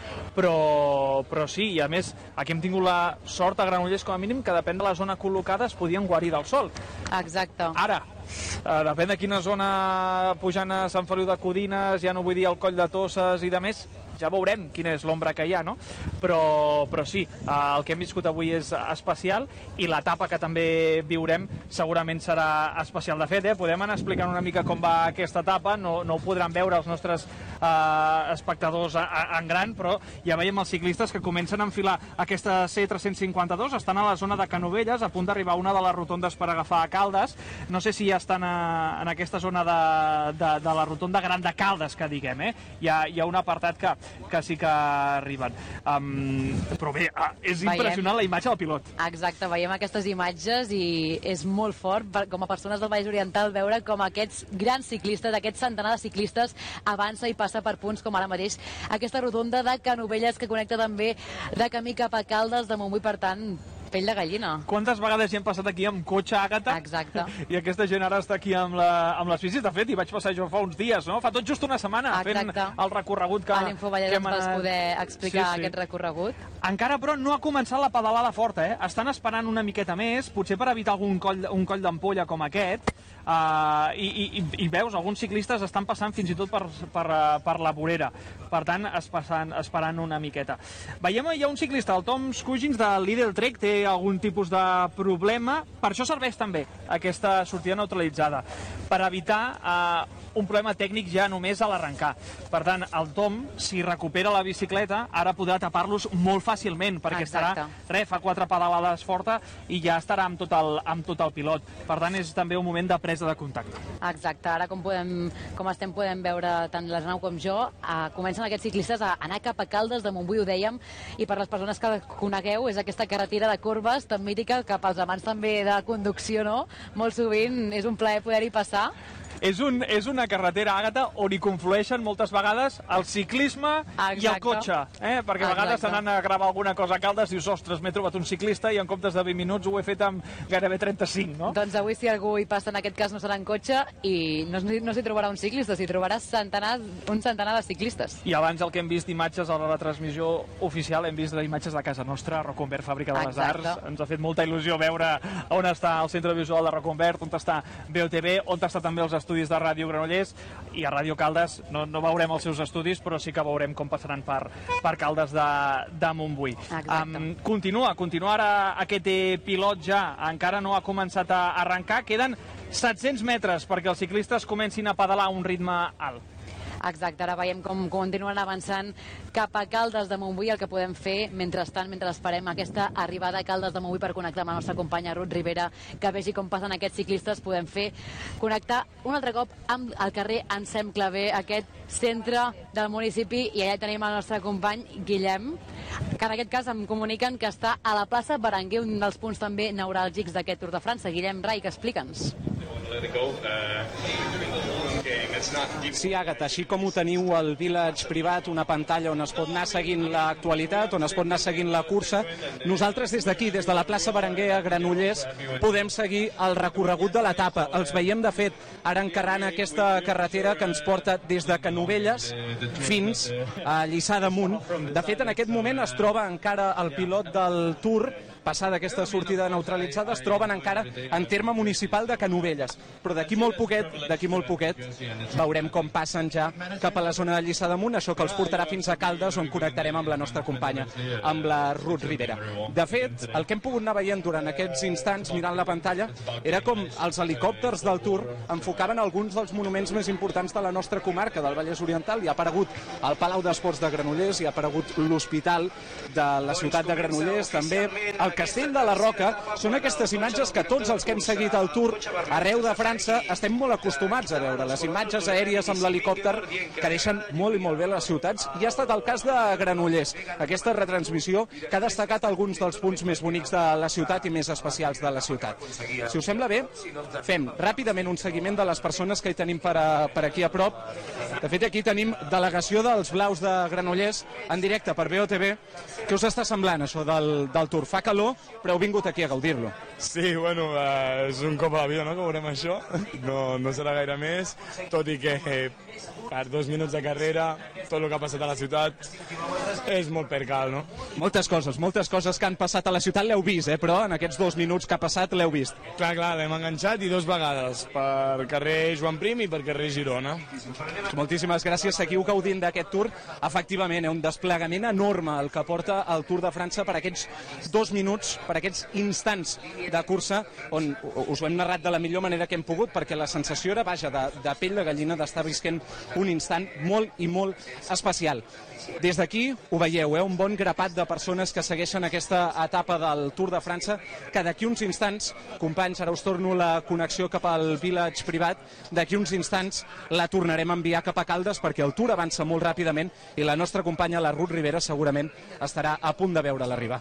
B: però, però sí, i a més, aquí hem tingut la sort a Granollers, com a mínim, que depèn de la zona col·locada es podien guarir del sol.
A: Exacte.
B: Ara, Uh, depèn de quina zona, pujant a Sant Feliu de Codines, ja no vull dir el Coll de Tosses i de més, ja veurem quina és l'ombra que hi ha, no? Però, però sí, uh, el que hem viscut avui és especial, i l'etapa que també viurem segurament serà especial. De fet, eh, podem anar explicant una mica com va aquesta etapa, no, no ho podran veure els nostres uh, espectadors a, a, en gran, però ja veiem els ciclistes que comencen a enfilar aquesta C tres cents cinquanta dos, estan a la zona de Canovelles, a punt d'arribar a una de les rotondes per agafar a Caldes. No sé si ja estan a, en aquesta zona de, de, de la rotonda Gran de Caldes, que diguem, eh? Hi ha, hi ha un apartat que, que sí que arriben. Um, però bé, és impressionant veiem, la imatge del pilot.
A: Exacte, veiem aquestes imatges i és molt fort, per, com a persones del Vallès Oriental, veure com aquests grans ciclistes, aquest centenar de ciclistes, avança i passa per punts, com ara mateix aquesta rotonda de Canovelles, que connecta també de camí cap a Caldes de Montbui, per tant, pell de gallina.
B: Quantes vegades hi hem passat aquí amb cotxe, Àgata?
A: Exacte.
B: I aquesta gent ara està aquí amb, la, amb les bicis. De fet, hi vaig passar jo fa uns dies, no? Fa tot just una setmana.
A: Exacte.
B: Fent el recorregut que,
A: a l'Infovallès
B: que hem
A: ens vas
B: anat...
A: poder explicar
B: sí, sí.
A: aquest recorregut.
B: Encara, però, no ha començat la pedalada forta, eh? Estan esperant una miqueta més, potser per evitar algun coll, un coll d'ampolla com aquest, uh, i, i, i veus, alguns ciclistes estan passant fins i tot per, per, per la vorera. Per tant, es passen, esperant una miqueta. Veiem, hi ha un ciclista, el Tom Scoggins de Lidl Trek, té algun tipus de problema. Per això serveix també aquesta sortida neutralitzada, per evitar eh, un problema tècnic ja només a l'arrencar. Per tant, el Tom, si recupera la bicicleta, ara podrà tapar-los molt fàcilment, perquè Exacte. estarà, re, fa quatre pedalades forta i ja estarà amb tot, el, amb tot el pilot. Per tant, és també un moment de presa de contacte.
A: Exacte, ara com, podem, com estem podem veure tant l'Arnau com jo, eh, comencen aquests ciclistes a anar cap a Caldes de Montbui, ho dèiem, i per les persones que conegueu, és aquesta carretera de corbes tan mítica que pels amants també de conducció, no? Molt sovint és un plaer poder-hi passar.
B: És, un, és una carretera, Àgata, on hi conflueixen moltes vegades el ciclisme Exacte. i el cotxe, eh? Perquè a vegades se n'han a gravar alguna cosa a Caldes i dius, ostres, m'he trobat un ciclista i en comptes de vint minuts ho he fet amb gairebé trenta-cinc, no?
A: Doncs avui, si algú hi passa, en aquest cas no serà en cotxe i no, no s'hi trobarà un ciclista, s'hi trobarà centenar, un centenar de ciclistes.
B: I abans el que hem vist d'imatges a la transmissió oficial, hem vist imatges de casa nostra, Roconvert, Fàbrica de les
A: Exacte.
B: Arts. Ens ha fet molta il·lusió veure on està el centre visual de Roconvert, on està B O T V, on està també els estudis de Ràdio Granollers, i a Ràdio Caldes no, no veurem els seus estudis, però sí que veurem com passaran per, per Caldes de, de Montbui. Um, continua, continua ara aquest pilot ja, encara no ha començat a arrencar, queden set-cents metres perquè els ciclistes comencin a pedalar a un ritme alt.
A: Exacte, ara veiem com continuen avançant cap a Caldes de Montbui. El que podem fer, mentrestant, mentre esperem aquesta arribada a Caldes de Montbui per connectar amb la nostra companya Ruth Rivera, que vegi com passen aquests ciclistes, podem fer connectar un altre cop amb el carrer Ensem Clavé, aquest centre del municipi, i allà tenim el nostre company Guillem, que en aquest cas em comuniquen que està a la plaça Berenguer, un dels punts també neuràlgics d'aquest Tour de França. Guillem Rai, que explica'ns.
C: Sí, Àgata, així com ho teniu al Village privat, una pantalla on es pot anar seguint l'actualitat, on es pot anar seguint la cursa, nosaltres des d'aquí, des de la plaça Berenguer a Granollers, podem seguir el recorregut de l'etapa. Els veiem, de fet, ara encarrant aquesta carretera que ens porta des de Canovelles fins a Lliçà d'Amunt. De fet, en aquest moment es troba encara el pilot del Tour, passada aquesta sortida neutralitzada, es troben encara en terme municipal de Canovelles. Però d'aquí molt poquet, d'aquí molt poquet, veurem com passen ja cap a la zona de Lliçà d'Amunt, això que els portarà fins a Caldes, on connectarem amb la nostra companya, amb la Ruth Rivera. De fet, el que hem pogut anar veient durant aquests instants, mirant la pantalla, era com els helicòpters del Tour enfocaven alguns dels monuments més importants de la nostra comarca, del Vallès Oriental. Hi ha aparegut el Palau d'Esports de Granollers, hi ha aparegut l'Hospital de la ciutat de Granollers, també el Castell de la Roca. Són aquestes imatges que tots els que hem seguit el Tour arreu de França estem molt acostumats a veure, les imatges aèries amb l'helicòpter que deixen molt i molt bé les ciutats, i ha estat el cas de Granollers, aquesta retransmissió que ha destacat alguns dels punts més bonics de la ciutat i més especials de la ciutat. Si us sembla bé, fem ràpidament un seguiment de les persones que hi tenim per, a, per aquí a prop. De fet, aquí tenim delegació dels Blaus de Granollers en directe per B O T V. Què us està semblant això del, del Tour? Fa calor, però heu vingut aquí a gaudir-lo.
F: Sí, bueno, eh, és un cop a la vida, no?, que veurem això. No, no serà gaire més, tot i que eh, per dos minuts de carrera, tot el que ha passat a la ciutat és molt percal, no?
C: Moltes coses, moltes coses que han passat a la ciutat l'heu vist, eh? Però en aquests dos minuts que ha passat l'heu vist.
F: Clar, clar, l'hem enganxat i dos vegades, per carrer Joan Prim i per carrer Girona.
C: Moltíssimes gràcies, seguiu gaudint d'aquest Tour. Efectivament, un desplegament enorme el que porta el Tour de França per aquests dos minuts, per aquests instants de cursa, on us ho hem narrat de la millor manera que hem pogut, perquè la sensació era, vaja, de, de pell de gallina, d'estar visquent un instant molt i molt especial. Des d'aquí ho veieu, eh? Un bon grapat de persones que segueixen aquesta etapa del Tour de França, que d'aquí uns instants, companys, ara us torno la connexió cap al Village privat, d'aquí uns instants la tornarem a enviar cap a Caldes, perquè el Tour avança molt ràpidament i la nostra companya, la Ruth Rivera, segurament estarà a punt de veure l'arribar.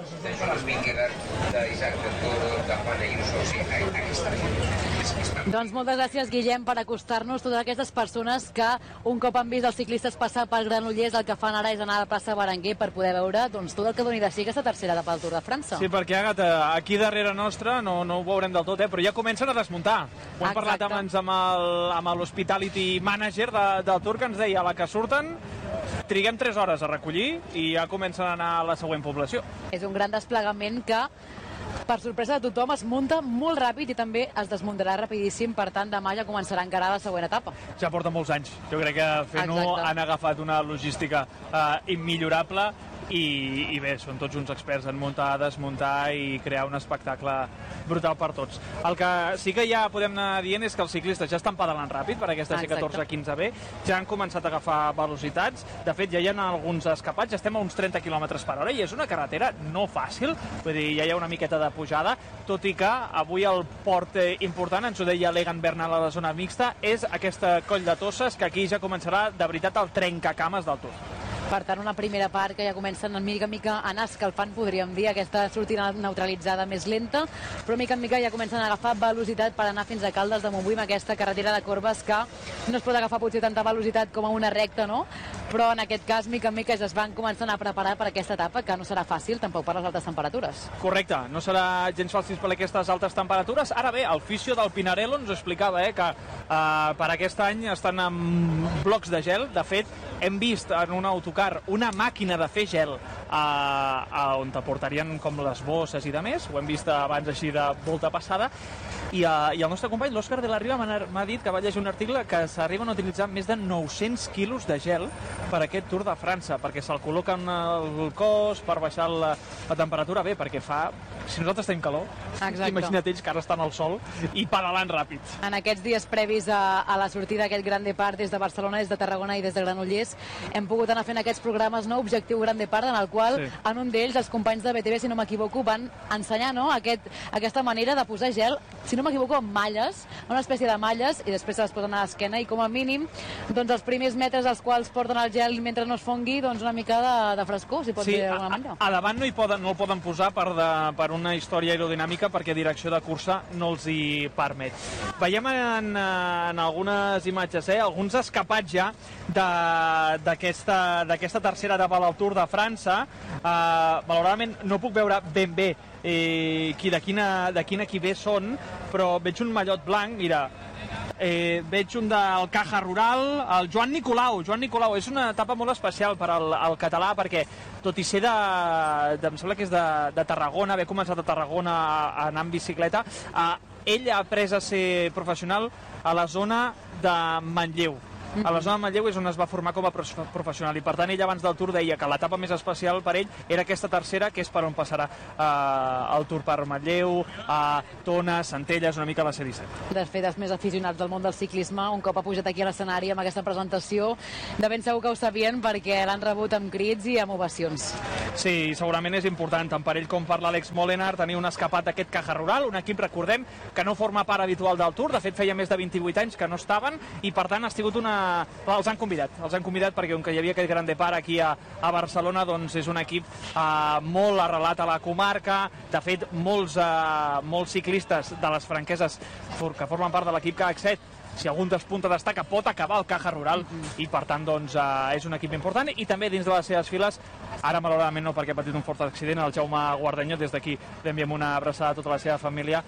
A: Doncs moltes gràcies, Guillem, per acostar-nos totes aquestes persones que un cop han vist els ciclistes passar per Granollers, el que fan ara és anar a la plaça Berenguer per poder veure doncs, tot el que doni de si aquesta tercera etapa del Tour de França.
B: Sí, perquè, Àgata, aquí darrere nostra, no, no ho veurem del tot, eh, però ja comencen a desmuntar. Ho hem
A: Exacte.
B: parlat abans amb l'Hospitality Manager de, del Tour, que ens deia, a la que surten triguem tres hores a recollir i ja comencen a anar a la següent població.
A: És un gran desplegament que, per sorpresa de tothom, es munta molt ràpid i també es desmuntarà rapidíssim, per tant demà ja començarà a encarar la següent etapa.
B: Ja porta molts anys. Jo crec que fent-ho han agafat una logística eh, immillorable i, i bé, són tots uns experts en muntar, desmuntar i crear un espectacle brutal per tots. El que sí que ja podem anar dient és que els ciclistes ja estan pedalant ràpid per aquesta C catorze quinze B, ja han començat a agafar velocitats, de fet ja hi ha alguns escapats, ja estem a uns trenta quilòmetres per hora i és una carretera no fàcil, vull dir, ja hi ha una miqueta de pujada, tot i que avui el port important, ens ho deia l'Egan Bernal a la zona mixta, és aquesta coll de Tosses, que aquí ja començarà de veritat el trencacames del Tour.
A: Per tant, una primera part que ja comencen mica en mica a anar escalfant, podríem dir, aquesta sortida neutralitzada més lenta, però mica en mica ja comencen a agafar velocitat per anar fins a Caldes de Montbui, amb aquesta carretera de corbes que no es pot agafar potser tanta velocitat com a una recta, no? Però en aquest cas, mica en mica, ja es van començant a preparar per aquesta etapa, que no serà fàcil tampoc per les altes temperatures.
B: Correcte, no serà gens fàcil per aquestes altes temperatures. Ara bé, el fisio del Pinarello ens explicava eh, que eh, per aquest any estan amb blocs de gel. De fet, hem vist en un autocar una màquina de fer gel a, a on te portarien com les bosses i de més, ho hem vist abans així de volta passada, i, a, i el nostre company, l'Òscar de la Riva, m'ha dit que va llegir un article que s'arriben a utilitzar més de nou-cents quilos de gel per aquest Tour de França, perquè se'l col·loquen al cos per baixar la, la temperatura, bé, perquè fa... Si nosaltres tenim calor,
A: Exacte.
B: Imagina't ells que ara estan al sol i pedalant ràpid.
A: En aquests dies previs a, a la sortida d'aquest Gran Depart des de Barcelona, des de Tarragona i des de Granollers, hem pogut anar fent aquests programes, no? Objectiu Gran Depart, en el qual, sí. en un d'ells, els companys de B T V, si no m'equivoco, van ensenyar no? Aquest, aquesta manera de posar gel, si no m'equivoco, amb malles, una espècie de malles, i després se les posen a l'esquena, i com a mínim, doncs els primers metres als quals porten el gel mentre no es fongui, doncs una mica de, de frescor, si pot
B: sí,
A: dir d'alguna manera.
B: A, a davant no, hi poden, no el poden posar per, de, per una història aerodinàmica perquè direcció de cursa no els hi permet. Veiem en, en algunes imatges, eh, alguns escapats ja d'aquesta tercera etapa del Tour de França. Uh, malauradament no puc veure ben bé eh, qui, de, quina, de quin equip són, però veig un mallot blanc, mira, Eh, veig un del Caja Rural, el Joan Nicolau. Joan Nicolau, és una etapa molt especial per al, al català, perquè tot i ser de, de em sembla que és de, de Tarragona, haver començat a Tarragona a, a anar en bicicleta, eh, ell ha après a ser professional a la zona de Manlleu. A la zona de Manlleu és on es va formar com a professional, i per tant ell abans del Tour deia que l'etapa més especial per ell era aquesta tercera, que és per on passarà eh, el Tour per Manlleu, a Tona, Centelles, una mica a la C disset.
A: De fet, els més aficionats del món del ciclisme, un cop ha pujat aquí a l'escenari amb aquesta presentació, de ben segur que ho sabien perquè l'han rebut amb crits i amb ovacions.
B: Sí, segurament és important, tant per ell com per l'Àlex Molenar, tenir un escapat d'aquest Caja Rural, un equip, recordem, que no forma part habitual del Tour, de fet feia més de vint-i-vuit anys que no estaven, i per tant ha sigut una... els han convidat, els han convidat perquè com que hi havia aquest Gran Depart aquí a, a Barcelona, doncs és un equip eh, molt arrelat a la comarca. De fet, molts, eh, molts ciclistes de les franqueses que formen part de l'equip K X set, si algun despunta destaca, pot acabar el Caja Rural, mm-hmm. i per tant doncs, eh, és un equip important, i també dins de les seves files, ara malauradament no perquè ha patit un fort accident, el Jaume Guardenyot, des d'aquí li enviem una abraçada a tota la seva família,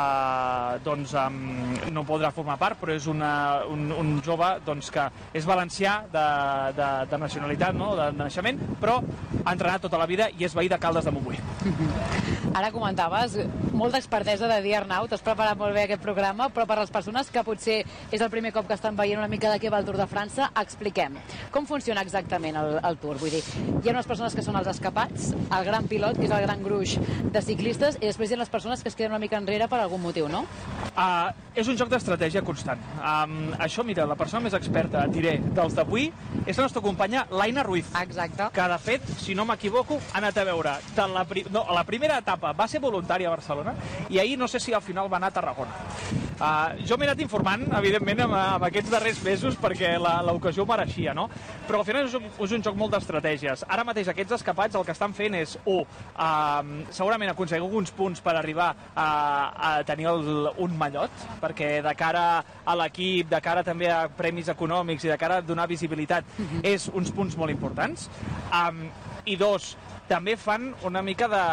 B: eh, doncs eh, no podrà formar part, però és una, un, un jove doncs, que és valencià de, de, de nacionalitat, no? de, de naixement, però ha entrenat tota la vida i és veí de Caldes de Montbui.
A: Mm-hmm. Ara comentaves, molta expertesa de dir, Arnau, t'has preparat molt bé aquest programa, però per les persones que potser és el primer cop que estan veient una mica de què va el Tour de França, expliquem com funciona exactament el, el Tour. Vull dir, hi ha unes persones que són els escapats, el gran pilot, que és el gran gruix de ciclistes, i després hi ha les persones que es queden una mica enrere per algun motiu, no?
B: Uh, és un joc d'estratègia constant. Um, això, mira, la persona més experta, et diré, dels d'avui, és la nostra companya Laina Ruiz.
A: Exacte.
B: Que, de fet, si no m'equivoco, ha anat a veure de la, pri... no, la primera etapa va ser voluntària a Barcelona, i ahir no sé si al final va anar a Tarragona. Uh, jo m'he anat informant, evidentment, amb, amb aquests darrers mesos, perquè l'ocasió ho mereixia, no? Però al final és un, és un joc molt d'estratègies. Ara mateix aquests escapats el que estan fent és, u, uh, segurament aconseguir alguns punts per arribar a, a tenir el, un mallot, perquè de cara a l'equip, de cara també a premis econòmics i de cara a donar visibilitat, mm-hmm. és uns punts molt importants. Um, I dos, també fan una mica de,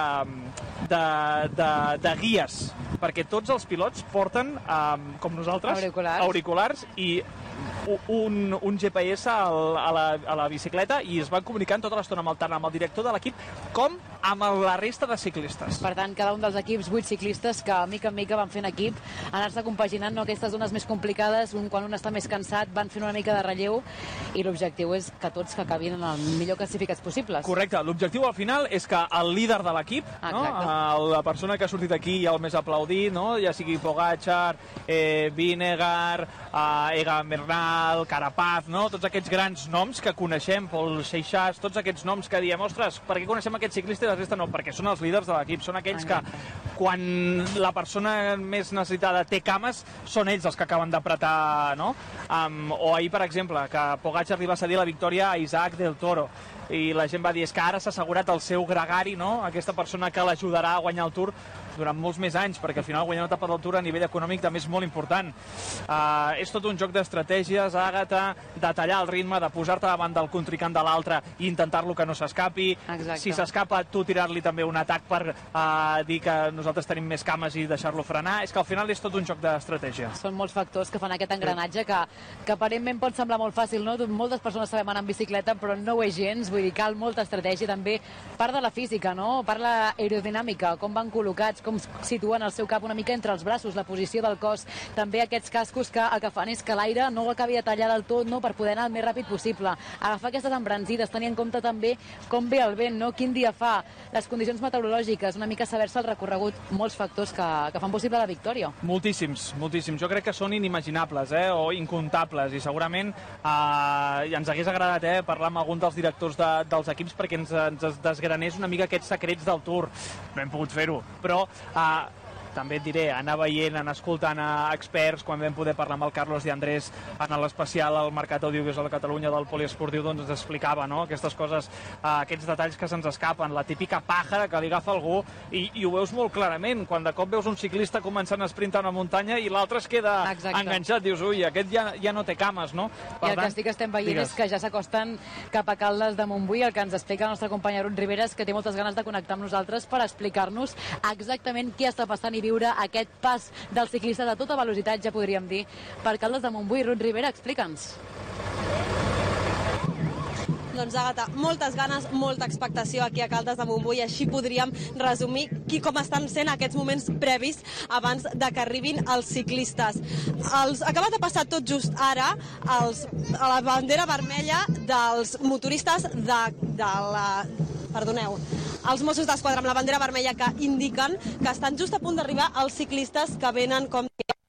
B: de, de, de guies, perquè tots els pilots porten, um, com nosaltres,
A: auriculars,
B: auriculars i un, un G P S al, a, la, a la bicicleta, i es van comunicant tota l'estona amb el, tant amb el director de l'equip com amb la resta de ciclistes.
A: Per tant, cada un dels equips, vuit ciclistes, que mica en mica van fent equip, anar-se compaginant, no, aquestes zones més complicades, un, quan un està més cansat, van fent una mica de relleu, i l'objectiu és que tots que acabin en el millor classificats possibles.
B: Correcte, l'objectiu al final és que el líder de l'equip, no? La persona que ha sortit aquí i el més aplaudit, no? Ja sigui Pogačar, eh, Vinegar, eh, Egan Bernal, Carapaz, no? Tots aquests grans noms que coneixem, Paul Seixas, tots aquests noms que diem, ostres, per què coneixem aquests ciclistes? La resta no, perquè són els líders de l'equip, són aquells que quan la persona més necessitada té cames, són ells els que acaben d'apretar, no? Um, o ahir, per exemple, que Pogačar li va cedir la victòria a Isaac del Toro, i la gent va dir, és que ara s'ha assegurat el seu gregari, no? Aquesta persona que l'ajudarà a guanyar el Tour durant molts més anys, perquè al final guanyar una etapa del Tour a nivell econòmic també és molt important. Uh, és tot un joc d'estratègies, Àgata, de tallar el ritme, de posar-te davant del contrincant de l'altre i intentar-lo que no s'escapi. Si s'escapa, tu tirar-li també un atac per uh, dir que nosaltres tenim més cames i deixar-lo frenar. És que al final és tot un joc d'estratègia.
A: Són molts factors que fan aquest engranatge que, que aparentment pot semblar molt fàcil, no? Moltes persones sabem anar en bicicleta, però no ho és gens, vull dir, cal molta estratègia, també part de la física, no? Part de l'aerodinàmica, com van col·locats, com situen el seu cap una mica entre els braços, la posició del cos, també aquests cascos que el que fan és que l'aire no ho acabi de tallar del tot, no? Per poder anar el més ràpid possible, agafar aquestes embranzides, tenir en compte també com ve el vent, no? Quin dia fa, les condicions meteorològiques, una mica saber-se el recorregut, molts factors que, que fan possible la victòria.
B: Moltíssims, moltíssims. Jo crec que són inimaginables, eh? O incomptables, i segurament eh, ens hagués agradat eh, parlar amb algun dels directors de, dels equips perquè ens, ens desgranés una mica aquests secrets del Tour. No hem pogut fer-ho, però Uh, també et diré, anar veient, anar escoltant a experts, quan vam poder parlar amb el Carlos de Andrés en l'especial al Mercat Audiovisual de Catalunya del Poliesportiu, doncs ens explicava, no?, aquestes coses, eh, aquests detalls que se'ns escapen, la típica paja que li agafa algú, i, i ho veus molt clarament, quan de cop veus un ciclista començant a sprintar una muntanya i l'altre es queda Exacte. enganxat, dius, ui, aquest ja, ja no té cames, no? Per
A: I el
B: tant,
A: que sí que estem veient
B: digues.
A: és que ja s'acosten cap a Caldes de Montbui, el que ens explica la nostra companya Ruth Riveras, que té moltes ganes de connectar amb nosaltres per explicar-nos exactament què està passant i viure aquest pas dels ciclistes a tota velocitat, ja podríem dir, per Caldes de Montbui. Ruth Rivera, explica'ns.
G: Doncs, Àgata, moltes ganes, molta expectació aquí a Caldes de Montbui, així podríem resumir qui, com estan sent aquests moments previs abans de que arribin els ciclistes. Els, acaba de passar tot just ara els, a la bandera vermella dels motoristes de, de la... Perdoneu, els Mossos d'Esquadra amb la bandera vermella que indiquen que estan just a punt d'arribar els ciclistes que venen com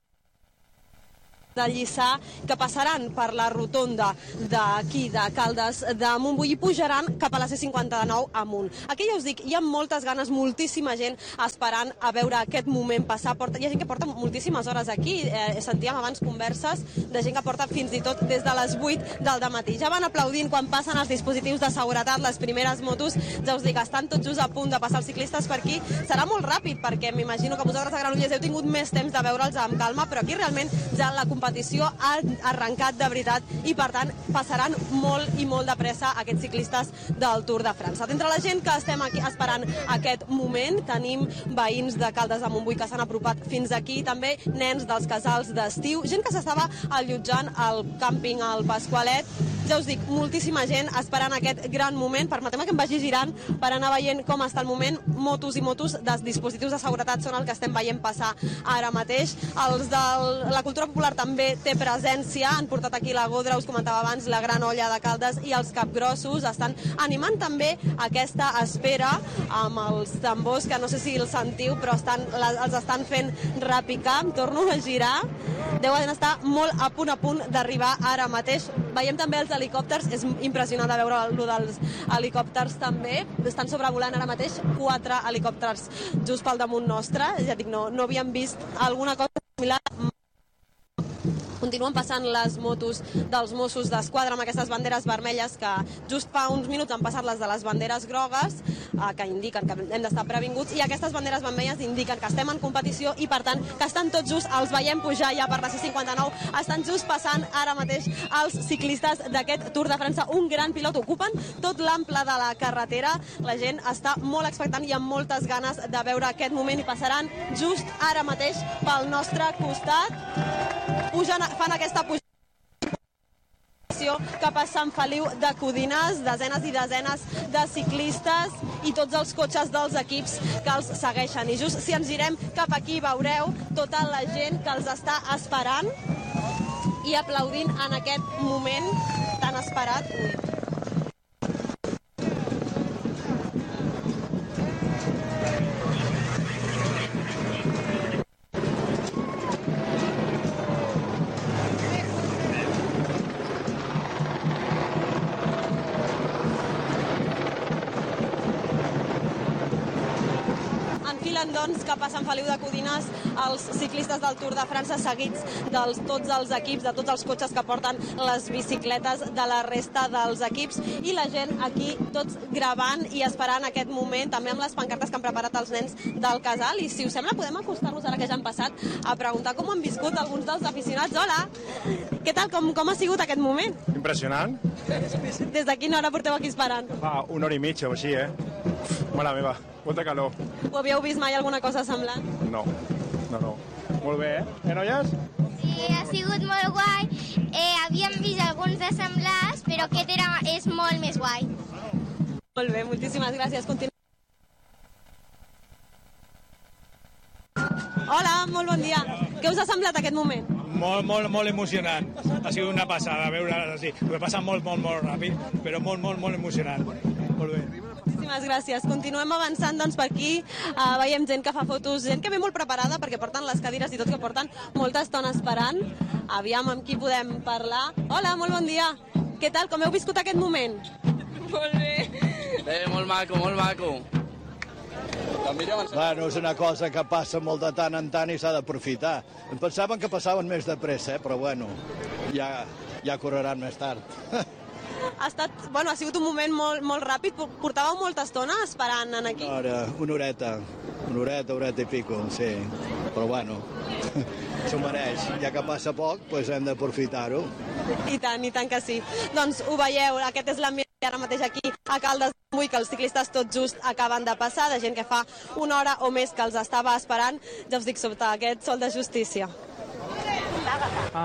G: de Lliçà, que passaran per la rotonda d'aquí, de Caldes de Montbui, i pujaran cap a la C cinquanta-nou amunt. Aquí ja us dic, hi ha moltes ganes, moltíssima gent esperant a veure aquest moment passar. Porta, hi ha gent que porta moltíssimes hores aquí, eh, sentíem abans converses de gent que porta fins i tot des de les vuit del dematí. Ja van aplaudint quan passen els dispositius de seguretat, les primeres motos, ja us dic, estan tots just a punt de passar els ciclistes per aquí. Serà molt ràpid, perquè m'imagino que vosaltres a Granollers heu tingut més temps de veure'ls amb calma, però aquí realment ja la competició ha arrencat de veritat i, per tant, passaran molt i molt de pressa aquests ciclistes del Tour de França. D'entre la gent que estem aquí esperant aquest moment, tenim veïns de Caldes de Montbui que s'han apropat fins aquí, també nens dels casals d'estiu, gent que s'estava allotjant al càmping al Pasqualet. Ja us dic, moltíssima gent esperant aquest gran moment. Permeteu-me que em vagi girant per anar veient com està el moment. Motos i motos dels dispositius de seguretat són el que estem veient passar ara mateix. Els de la cultura popular també té presència. Han portat aquí la Godra, us comentava abans, la gran olla de Caldes i els capgrossos. Estan animant també aquesta espera amb els tambors, que no sé si els sentiu, però estan, els estan fent repicar. Em torno a girar. Deuen estar molt a punt a punt d'arribar ara mateix. Veiem també els helicòpters, és impressionant de veure allò dels helicòpters també. Estan sobrevolant ara mateix quatre helicòpters just pel damunt nostre. Ja dic, no, no havíem vist alguna cosa similar. Continuen passant les motos dels Mossos d'Esquadra amb aquestes banderes vermelles que just fa uns minuts han passat les de les banderes grogues, eh, que indiquen que hem d'estar previnguts, i aquestes banderes vermelles indiquen que estem en competició i, per tant, que estan tots just, els veiem pujar ja per la C cinquanta-nou, estan just passant ara mateix els ciclistes d'aquest Tour de França. Un gran pilot, ocupen tot l'ample de la carretera, la gent està molt expectant i amb moltes ganes de veure aquest moment, i passaran just ara mateix pel nostre costat. Pugen, fan aquesta pujada cap a Sant Feliu de Codines, desenes i desenes de ciclistes i tots els cotxes dels equips que els segueixen. I just si ens girem cap aquí veureu tota la gent que els està esperant i aplaudint en aquest moment tan esperat. Ui. Doncs cap a Sant Feliu de Codines els ciclistes del Tour de França, seguits de tots els equips, de tots els cotxes que porten les bicicletes de la resta dels equips, i la gent aquí tots gravant i esperant aquest moment, també amb les pancartes que han preparat els nens del casal. I si us sembla podem acostar-nos, ara que ja han passat, a preguntar com han viscut alguns dels aficionats. Hola, què tal, com, com ha sigut aquest moment?
H: Impressionant.
G: Des de quina hora porteu aquí esperant?
H: Fa una hora i mitja o així, eh? Mare meva, molta calor.
G: Ho havíeu vist mai alguna cosa semblant?
H: No, no, no. Molt bé, eh? Eh, noies?
I: Sí, ha sigut molt guai. Eh, havíem vist alguns de semblars, però aquest era, és molt més guai.
G: Molt bé, moltíssimes gràcies. Continu... Hola, molt bon dia. Què us ha semblat aquest moment?
J: Molt, molt, molt emocionant. Ha sigut una passada veure així. Ho he passat molt, molt, molt ràpid, però molt, molt, molt emocionant. Molt bé.
G: Moltíssimes gràcies. Continuem avançant, doncs, per aquí. Uh, veiem gent que fa fotos, gent que ve molt preparada perquè porten les cadires i tot, que porten molta estona esperant. Aviam amb qui podem parlar. Hola, molt bon dia. Què tal? Com heu viscut aquest moment?
K: Molt bé. Bé, molt maco, molt maco. Bueno, és una cosa que passa molt de tant en tant i s'ha d'aprofitar. Em pensaven que passaven més de pressa, eh? Però bueno, ja, ja correran més tard.
G: Ha estat, bueno, ha sigut un moment molt, molt ràpid. Portàveu molta estona esperant en aquí?
K: Una hora, una horeta, una horeta, horeta i pico, sí. Però bueno, s'ho mereix. Ja que passa poc, doncs hem d'aprofitar-ho.
G: I tant, i tant que sí. Doncs ho veieu, aquest és l'ambient ara mateix aquí a Caldes de Montbui, que els ciclistes tot just acaben de passar, de gent que fa una hora o més que els estava esperant, ja us dic, sota aquest sol de justícia.
B: Ah.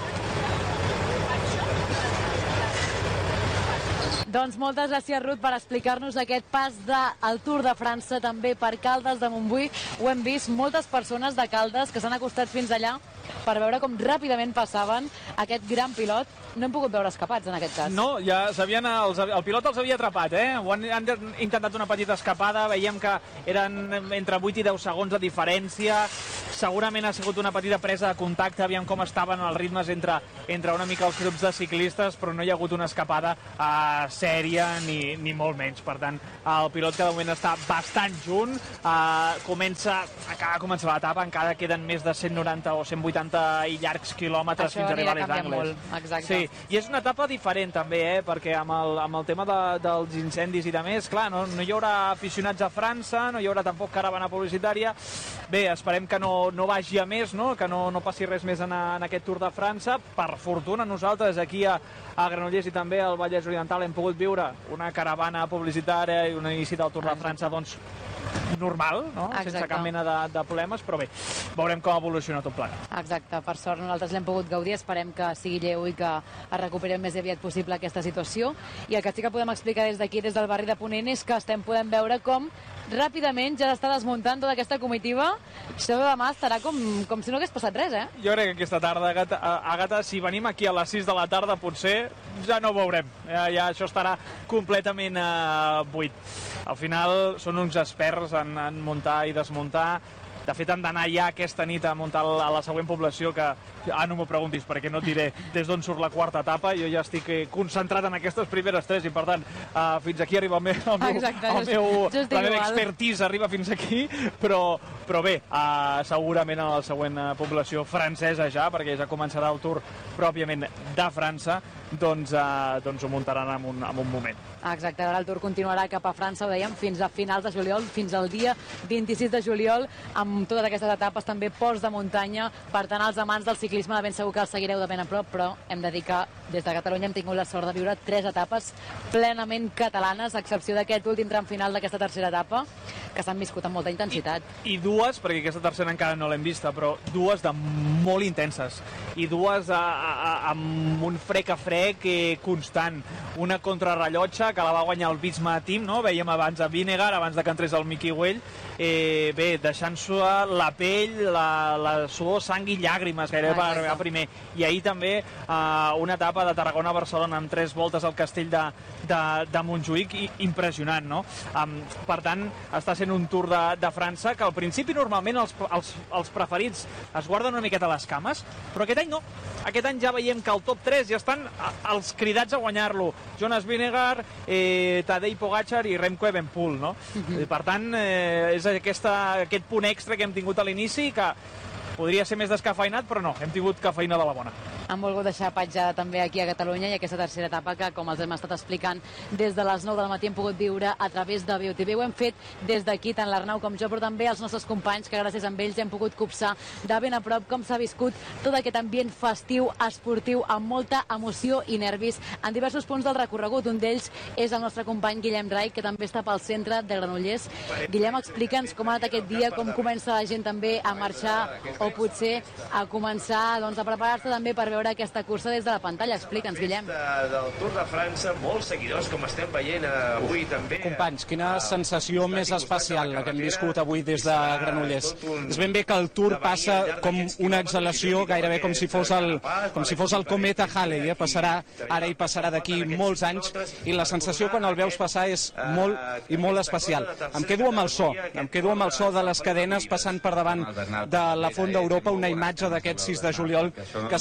A: Doncs moltes gràcies, Ruth, per explicar-nos aquest pas del Tour de França, també per Caldes de Montbui. Ho hem vist, moltes persones de Caldes que s'han acostat fins allà per veure com ràpidament passaven aquest gran pilot. No hem pogut veure escapats, en aquest cas.
B: No, ja sabien, els, el pilot els havia atrapat, eh? Ho han, han intentat una petita escapada, veiem que eren entre vuit i deu segons de diferència, segurament ha sigut una petita presa de contacte, aviam com estaven els ritmes entre, entre una mica els grups de ciclistes, però no hi ha hagut una escapada uh, sèria ni, ni molt menys. Per tant, el pilot que de moment està bastant junt, uh, comença, acaba de començar l'etapa, encara queden més de cent noranta o cent vuitanta i llargs quilòmetres
A: això
B: fins a arribar a les
A: Angles.
B: Molt.
A: Exacte.
B: Sí, i és una etapa diferent també, eh? Perquè amb el, amb el tema de, dels incendis i de més, clar, no, no hi haurà aficionats a França, no hi haurà tampoc caravana publicitària. Bé, esperem que no, no vagi a més, no? Que no, no passi res més en, en aquest Tour de França. Per fortuna, nosaltres aquí a, a Granollers i també al Vallès Oriental hem pogut viure una caravana publicitària i un inici del Tour de França, doncs, normal, no?
A: Exacte.
B: Sense cap mena de, de problemes, però bé, veurem com evoluciona tot plegat.
A: Exacte, per sort nosaltres l'hem pogut gaudir, esperem que sigui lleu i que es recuperi el més aviat possible aquesta situació. I el que sí que podem explicar des d'aquí, des del barri de Ponent, és que estem podent veure com ràpidament ja s'està desmuntant tota aquesta comitiva. Això de demà estarà com, com si no hagués passat res, eh?
B: Jo crec que aquesta tarda, Àgata, Àgata, si venim aquí a les sis de la tarda, potser ja no ho veurem. Ja, ja això estarà completament uh, buit. Al final són uns experts en, en muntar i desmuntar. De fet, han d'anar ja aquesta nit a muntar a la següent població, que ah, no m'ho preguntis, perquè no et diré des d'on surt la quarta etapa. Jo ja estic concentrat en aquestes primeres tres i, per tant, uh, fins aquí arriba el meu, el meu,
A: Exacte,
B: el meu,
A: just
B: la meva
A: igual.
B: expertise arriba fins aquí, però, però bé, uh, segurament a la següent uh, població francesa ja, perquè ja començarà el Tour pròpiament de França, doncs, uh, doncs ho muntaran en un, en un moment.
A: Exacte, ara el Tour continuarà cap a França, ho dèiem, fins a finals de juliol, fins al dia vint-i-sis de juliol, amb totes aquestes etapes també ports de muntanya. Per tant, els amants del ciclisme de ben segur que els seguireu de ben a prop, però hem de dir que des de Catalunya hem tingut la sort de viure tres etapes plenament catalanes, a excepció d'aquest últim tram final d'aquesta tercera etapa, que s'han viscut amb molta intensitat.
B: I, i dues, perquè aquesta tercera encara no l'hem vista, però dues de molt intenses, i dues a, a, a, amb un frec a frec eh, constant. Una contrarrellotge, que la va guanyar el Visma Team, no? Veiem abans a Vinegar, abans de que entrés el Miqui Güell, eh, bé, deixant-se la pell, la, la suor, sang i llàgrimes, gairebé per arribar primer. I ahir també eh, una etapa de Tarragona a Barcelona amb tres voltes al castell de, de, de Montjuïc, i, impressionant, no? Um, per tant, està sent un Tour de, de França que al principi normalment els, els, els preferits es guarden una miqueta les cames, però aquest any no. Aquest any ja veiem que al top tres ja estan els cridats a guanyar-lo. Jonas Vingegaard, eh, Tadej Pogačar i Remco Evenepoel, no? Uh-huh. Per tant, eh, és aquesta, aquest punt extra que hem tingut a l'inici, que podria ser més descafeinat, però no, hem tingut cafeïna de la bona.
A: Han volgut deixar petjada també aquí a Catalunya, i aquesta tercera etapa que, com els hem estat explicant, des de les nou del matí hem pogut viure a través de B O T V. Ho hem fet des d'aquí, tant l'Arnau com jo, però també els nostres companys, que gràcies a ells hem pogut copsar de ben a prop com s'ha viscut tot aquest ambient festiu, esportiu, amb molta emoció i nervis en diversos punts del recorregut. Un d'ells és el nostre company Guillem Rai, que també està pel centre de Granollers. Guillem, explica'ns com ha anat aquest dia, com comença la gent també a marxar o potser a començar doncs, a preparar-se també per veure aquesta cursa des de la pantalla. Explica'ns, Guillem.
L: Del Tour de França, molts seguidors, com estem veient avui també.
C: Companys, quina sensació més especial la que hem viscut avui des de Granollers. És ben bé que el Tour passa com una exhalació, gairebé com si fos el, com si fos el cometa Halley, eh? Passarà ara i passarà d'aquí molts anys, i la sensació quan el veus passar és molt i molt especial. Em quedo amb el so, em quedo amb el so de les cadenes passant per davant de la Font d'Europa, una imatge d'aquest sis de juliol que segurament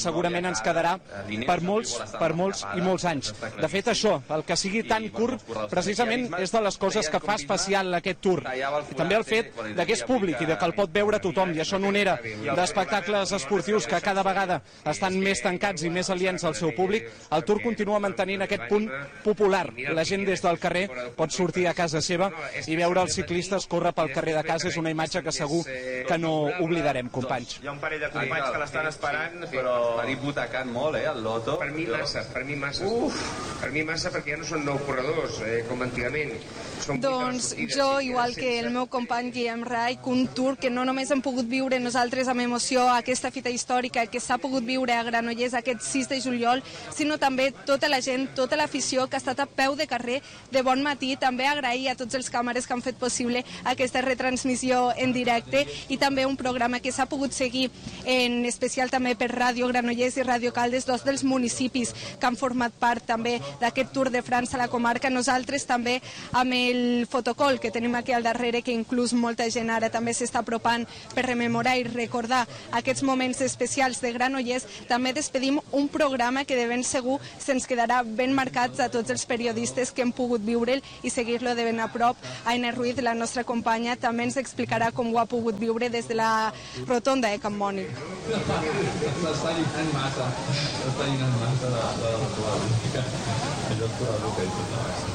C: ens quedarà per molts, per molts i molts anys. De fet, això, el que sigui tan curt, precisament és de les coses que fa especial aquest Tour. I també el fet de que és públic i de que el pot veure tothom, i això en una era d'espectacles esportius que cada vegada estan més tancats i més aliens al seu públic, el Tour continua mantenint aquest punt popular. La gent des del carrer pot sortir a casa seva i veure els ciclistes córrer pel carrer de casa. És una imatge que segur que no oblidarem, companys.
L: Hi ha un parell de companys que l'estan esperant, però...
M: M'han hipotecat molt, eh, el loto.
L: Per mi massa, per mi massa. Uf! Per mi massa perquè ja no són nou corredors, eh, com antigament.
D: Doncs jo, igual que el meu company Guillem Rai, un Tour que no només hem pogut viure nosaltres amb emoció aquesta fita històrica que s'ha pogut viure a Granollers aquest sis de juliol, sinó també tota la gent, tota l'afició que ha estat a peu de carrer de bon matí. També agrair a tots els càmeres que han fet possible aquesta retransmissió en directe i també un programa que s'ha pogut seguir en especial també per Ràdio Granollers i Ràdio Caldes, dos dels municipis que han format part també d'aquest Tour de França a la comarca. Nosaltres també amb el fotocol que tenim aquí al darrere, que inclús molta gent ara també s'està apropant per rememorar i recordar aquests moments especials de Granollers, també despedim un programa que de ben segur se'ns quedarà ben marcats a tots els periodistes que hem pogut viure'l i seguir-lo de ben a prop. Aina Ruiz, la nostra companya, també ens explicarà com ho ha pogut viure des de la rotonda de Can Mònic.
M: S'està llinant massa, s'està llinant massa de la allò corredor.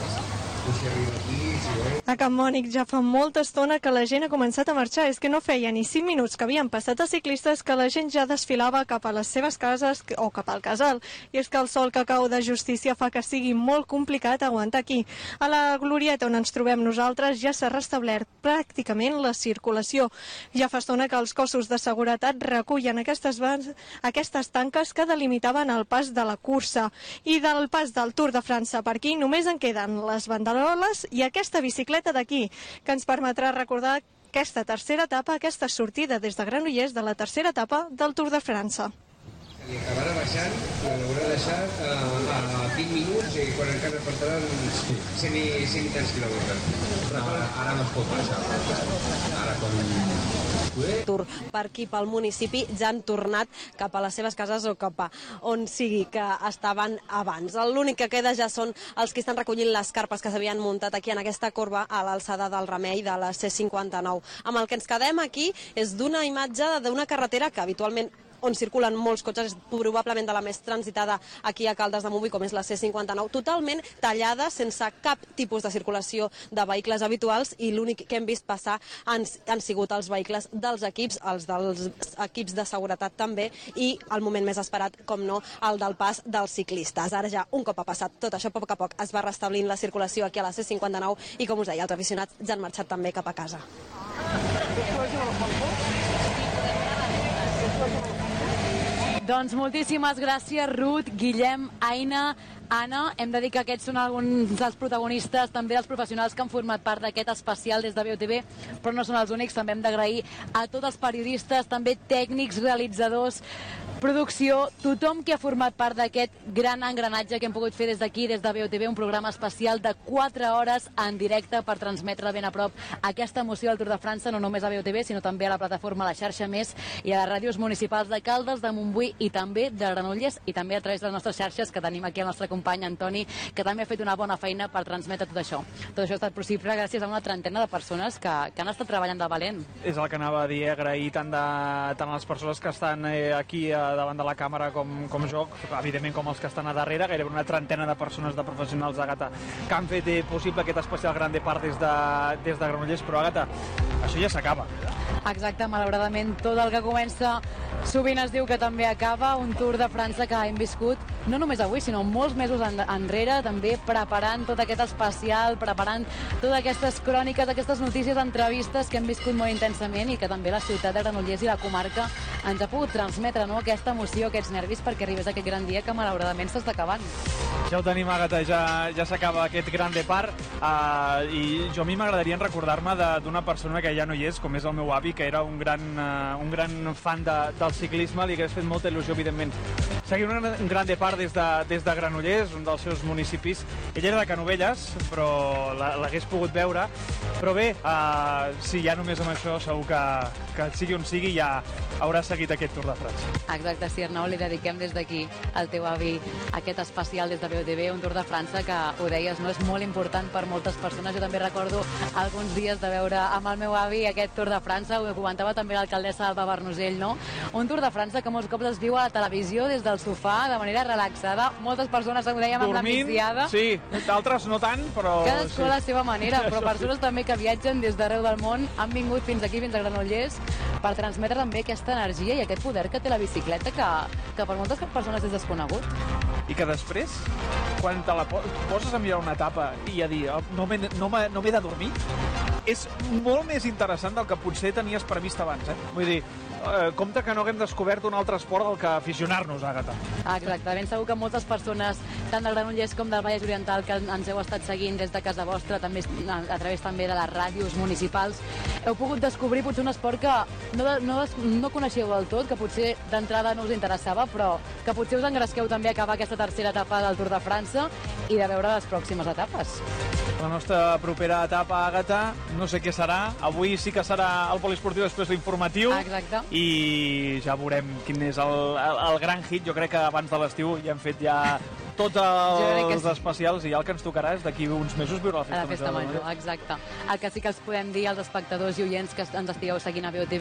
E: A Can Mònic ja fa molta estona que la gent ha començat a marxar. És que no feia ni cinc minuts que havien passat els ciclistes que la gent ja desfilava cap a les seves cases o cap al casal. I és que el sol que cau de justícia fa que sigui molt complicat aguantar aquí. A la glorieta on ens trobem nosaltres ja s'ha restablert pràcticament la circulació. Ja fa estona que els cossos de seguretat recullen aquestes, aquestes tanques que delimitaven el pas de la cursa. I del pas del Tour de França per aquí només en queden les banderoles i aquesta bicicleta d'aquí, que ens permetrà recordar aquesta tercera etapa, aquesta sortida des de Granollers de la tercera etapa del Tour de França.
N: I acabarà baixant, l'haurà deixat a, a vint minuts i quan encara portaran cent i tants quilòmetres.
M: Ara, ara no es pot baixar. Ara com...
G: Tour per aquí pel municipi ja han tornat cap a les seves cases o cap a on sigui que estaven abans. L'únic que queda ja són els que estan recollint les carpes que s'havien muntat aquí en aquesta corba a l'alçada del Remei de la C cinquanta-nou. Amb el que ens quedem aquí és d'una imatge d'una carretera que habitualment on circulen molts cotxes, probablement de la més transitada aquí a Caldes de Montbui, com és la C cinquanta-nou, totalment tallada, sense cap tipus de circulació de vehicles habituals, i l'únic que hem vist passar han, han sigut els vehicles dels equips, els dels equips de seguretat també, i el moment més esperat, com no, el del pas dels ciclistes. Ara ja, un cop ha passat tot això, a poc a poc es va restablint la circulació aquí a la C cinquanta-nou, i com us deia, els aficionats ja han marxat també cap a casa.
A: Doncs moltíssimes gràcies, Ruth, Guillem, Aina, Anna. Hem de dir que aquests són alguns dels protagonistes, també els professionals que han format part d'aquest especial des de B O T V, però no són els únics. També hem d'agrair a tots els periodistes, també tècnics, realitzadors, producció, tothom que ha format part d'aquest gran engranatge que hem pogut fer des d'aquí, des de B O T V, un programa especial de quatre hores en directe per transmetre ben a prop aquesta emoció del Tour de França, no només a B O T V, sinó també a la plataforma La Xarxa Més i a les ràdios municipals de Caldes, de Montbui i també de Granollers, i també a través de les nostres xarxes, que tenim aquí el nostre company Antoni, que també ha fet una bona feina per transmetre tot això. Tot això ha estat possible gràcies a una trentena de persones que, que han estat treballant de valent.
B: És el que anava a dir, agrair tant, de, tant a les persones que estan eh, aquí a davant de la càmera com, com jo, evidentment com els que estan a darrere, gairebé una trentena de persones, de professionals d'Àgata, que han fet possible aquest especial Gran Depart des de, des de Granollers. Però Àgata, això ja s'acaba.
A: Exacte, malauradament tot el que comença sovint es diu que també acaba. Un Tour de França que hem viscut no només avui, sinó molts mesos en, enrere, també preparant tot aquest especial, preparant totes aquestes cròniques, aquestes notícies, entrevistes que hem viscut molt intensament, i que també la ciutat de Granollers i la comarca ens ha pogut transmetre, no?, aquesta emoció, aquests nervis perquè arribés aquest gran dia que malauradament s'està acabant.
B: Ja ho tenim, Àgata, ja, ja s'acaba aquest Gran Depart, uh, i jo a mi m'agradaria recordar-me d'una persona que ja no hi és, com és el meu avi, que era un gran, uh, un gran fan de, del ciclisme. Li hagués fet molta il·lusió, evidentment, seguir un, un Gran Depart des de, des de Granollers, un dels seus municipis. Ell era de Canovelles, però l'hagués pogut veure. Però bé, uh, sí, ja només amb això segur que, que sigui on sigui ja haurà
O: seguit aquest Tour de França.
A: Exacte, sí, Arnau, li dediquem des d'aquí al teu avi aquest especial des de B O T V, un Tour de França que, ho deies, no és molt important per moltes persones. Jo també recordo alguns dies de veure amb el meu avi aquest Tour de França, ho comentava també l'alcaldessa Alba Bernusell, no? Un Tour de França que molts cops es viu a la televisió des del sofà, de manera relaxada. Moltes persones, ho dèiem, amb la migdiada.
O: Sí, d'altres no tant, però...
A: Cadascú
O: sí.
A: a la seva manera, però
O: Això
A: persones
O: sí.
A: també que viatgen des d'arreu del món han vingut fins aquí, fins a Granollers, per transmetre també aquesta energia i aquest poder que té la bicicleta, que, que per moltes persones és desconegut.
O: I que després, quan te la poses a mirar una etapa i a dir, oh, no m'he no no de dormir, és molt més interessant del que potser tenies previst abans, eh? Vull dir, eh, compte que no haguem descobert un altre esport del que aficionar-nos, Àgata.
A: Exacte, ben segur que moltes persones, tant de Granollers com del Vallès Oriental, que ens heu estat seguint des de casa vostra, també a través també de les ràdios municipals, heu pogut descobrir potser un esport que no, no, no coneixeu del tot, que potser d'entrada no us interessava, però que potser us engresqueu també a acabar aquesta tercera etapa del Tour de França i de veure les pròximes etapes.
O: La nostra propera etapa, Àgata, no sé què serà. Avui sí que serà el poliesportiu, després l'informatiu.
A: Exacte.
O: I ja veurem quin és el, el, el gran hit. Jo crec que abans de l'estiu ja hem fet ja tots els especials i ja el que ens tocarà és d'aquí uns mesos viure la festa,
A: la festa major. Exacte. El que sí que els podem dir als espectadors i oients que ens estigueu seguint a B O T V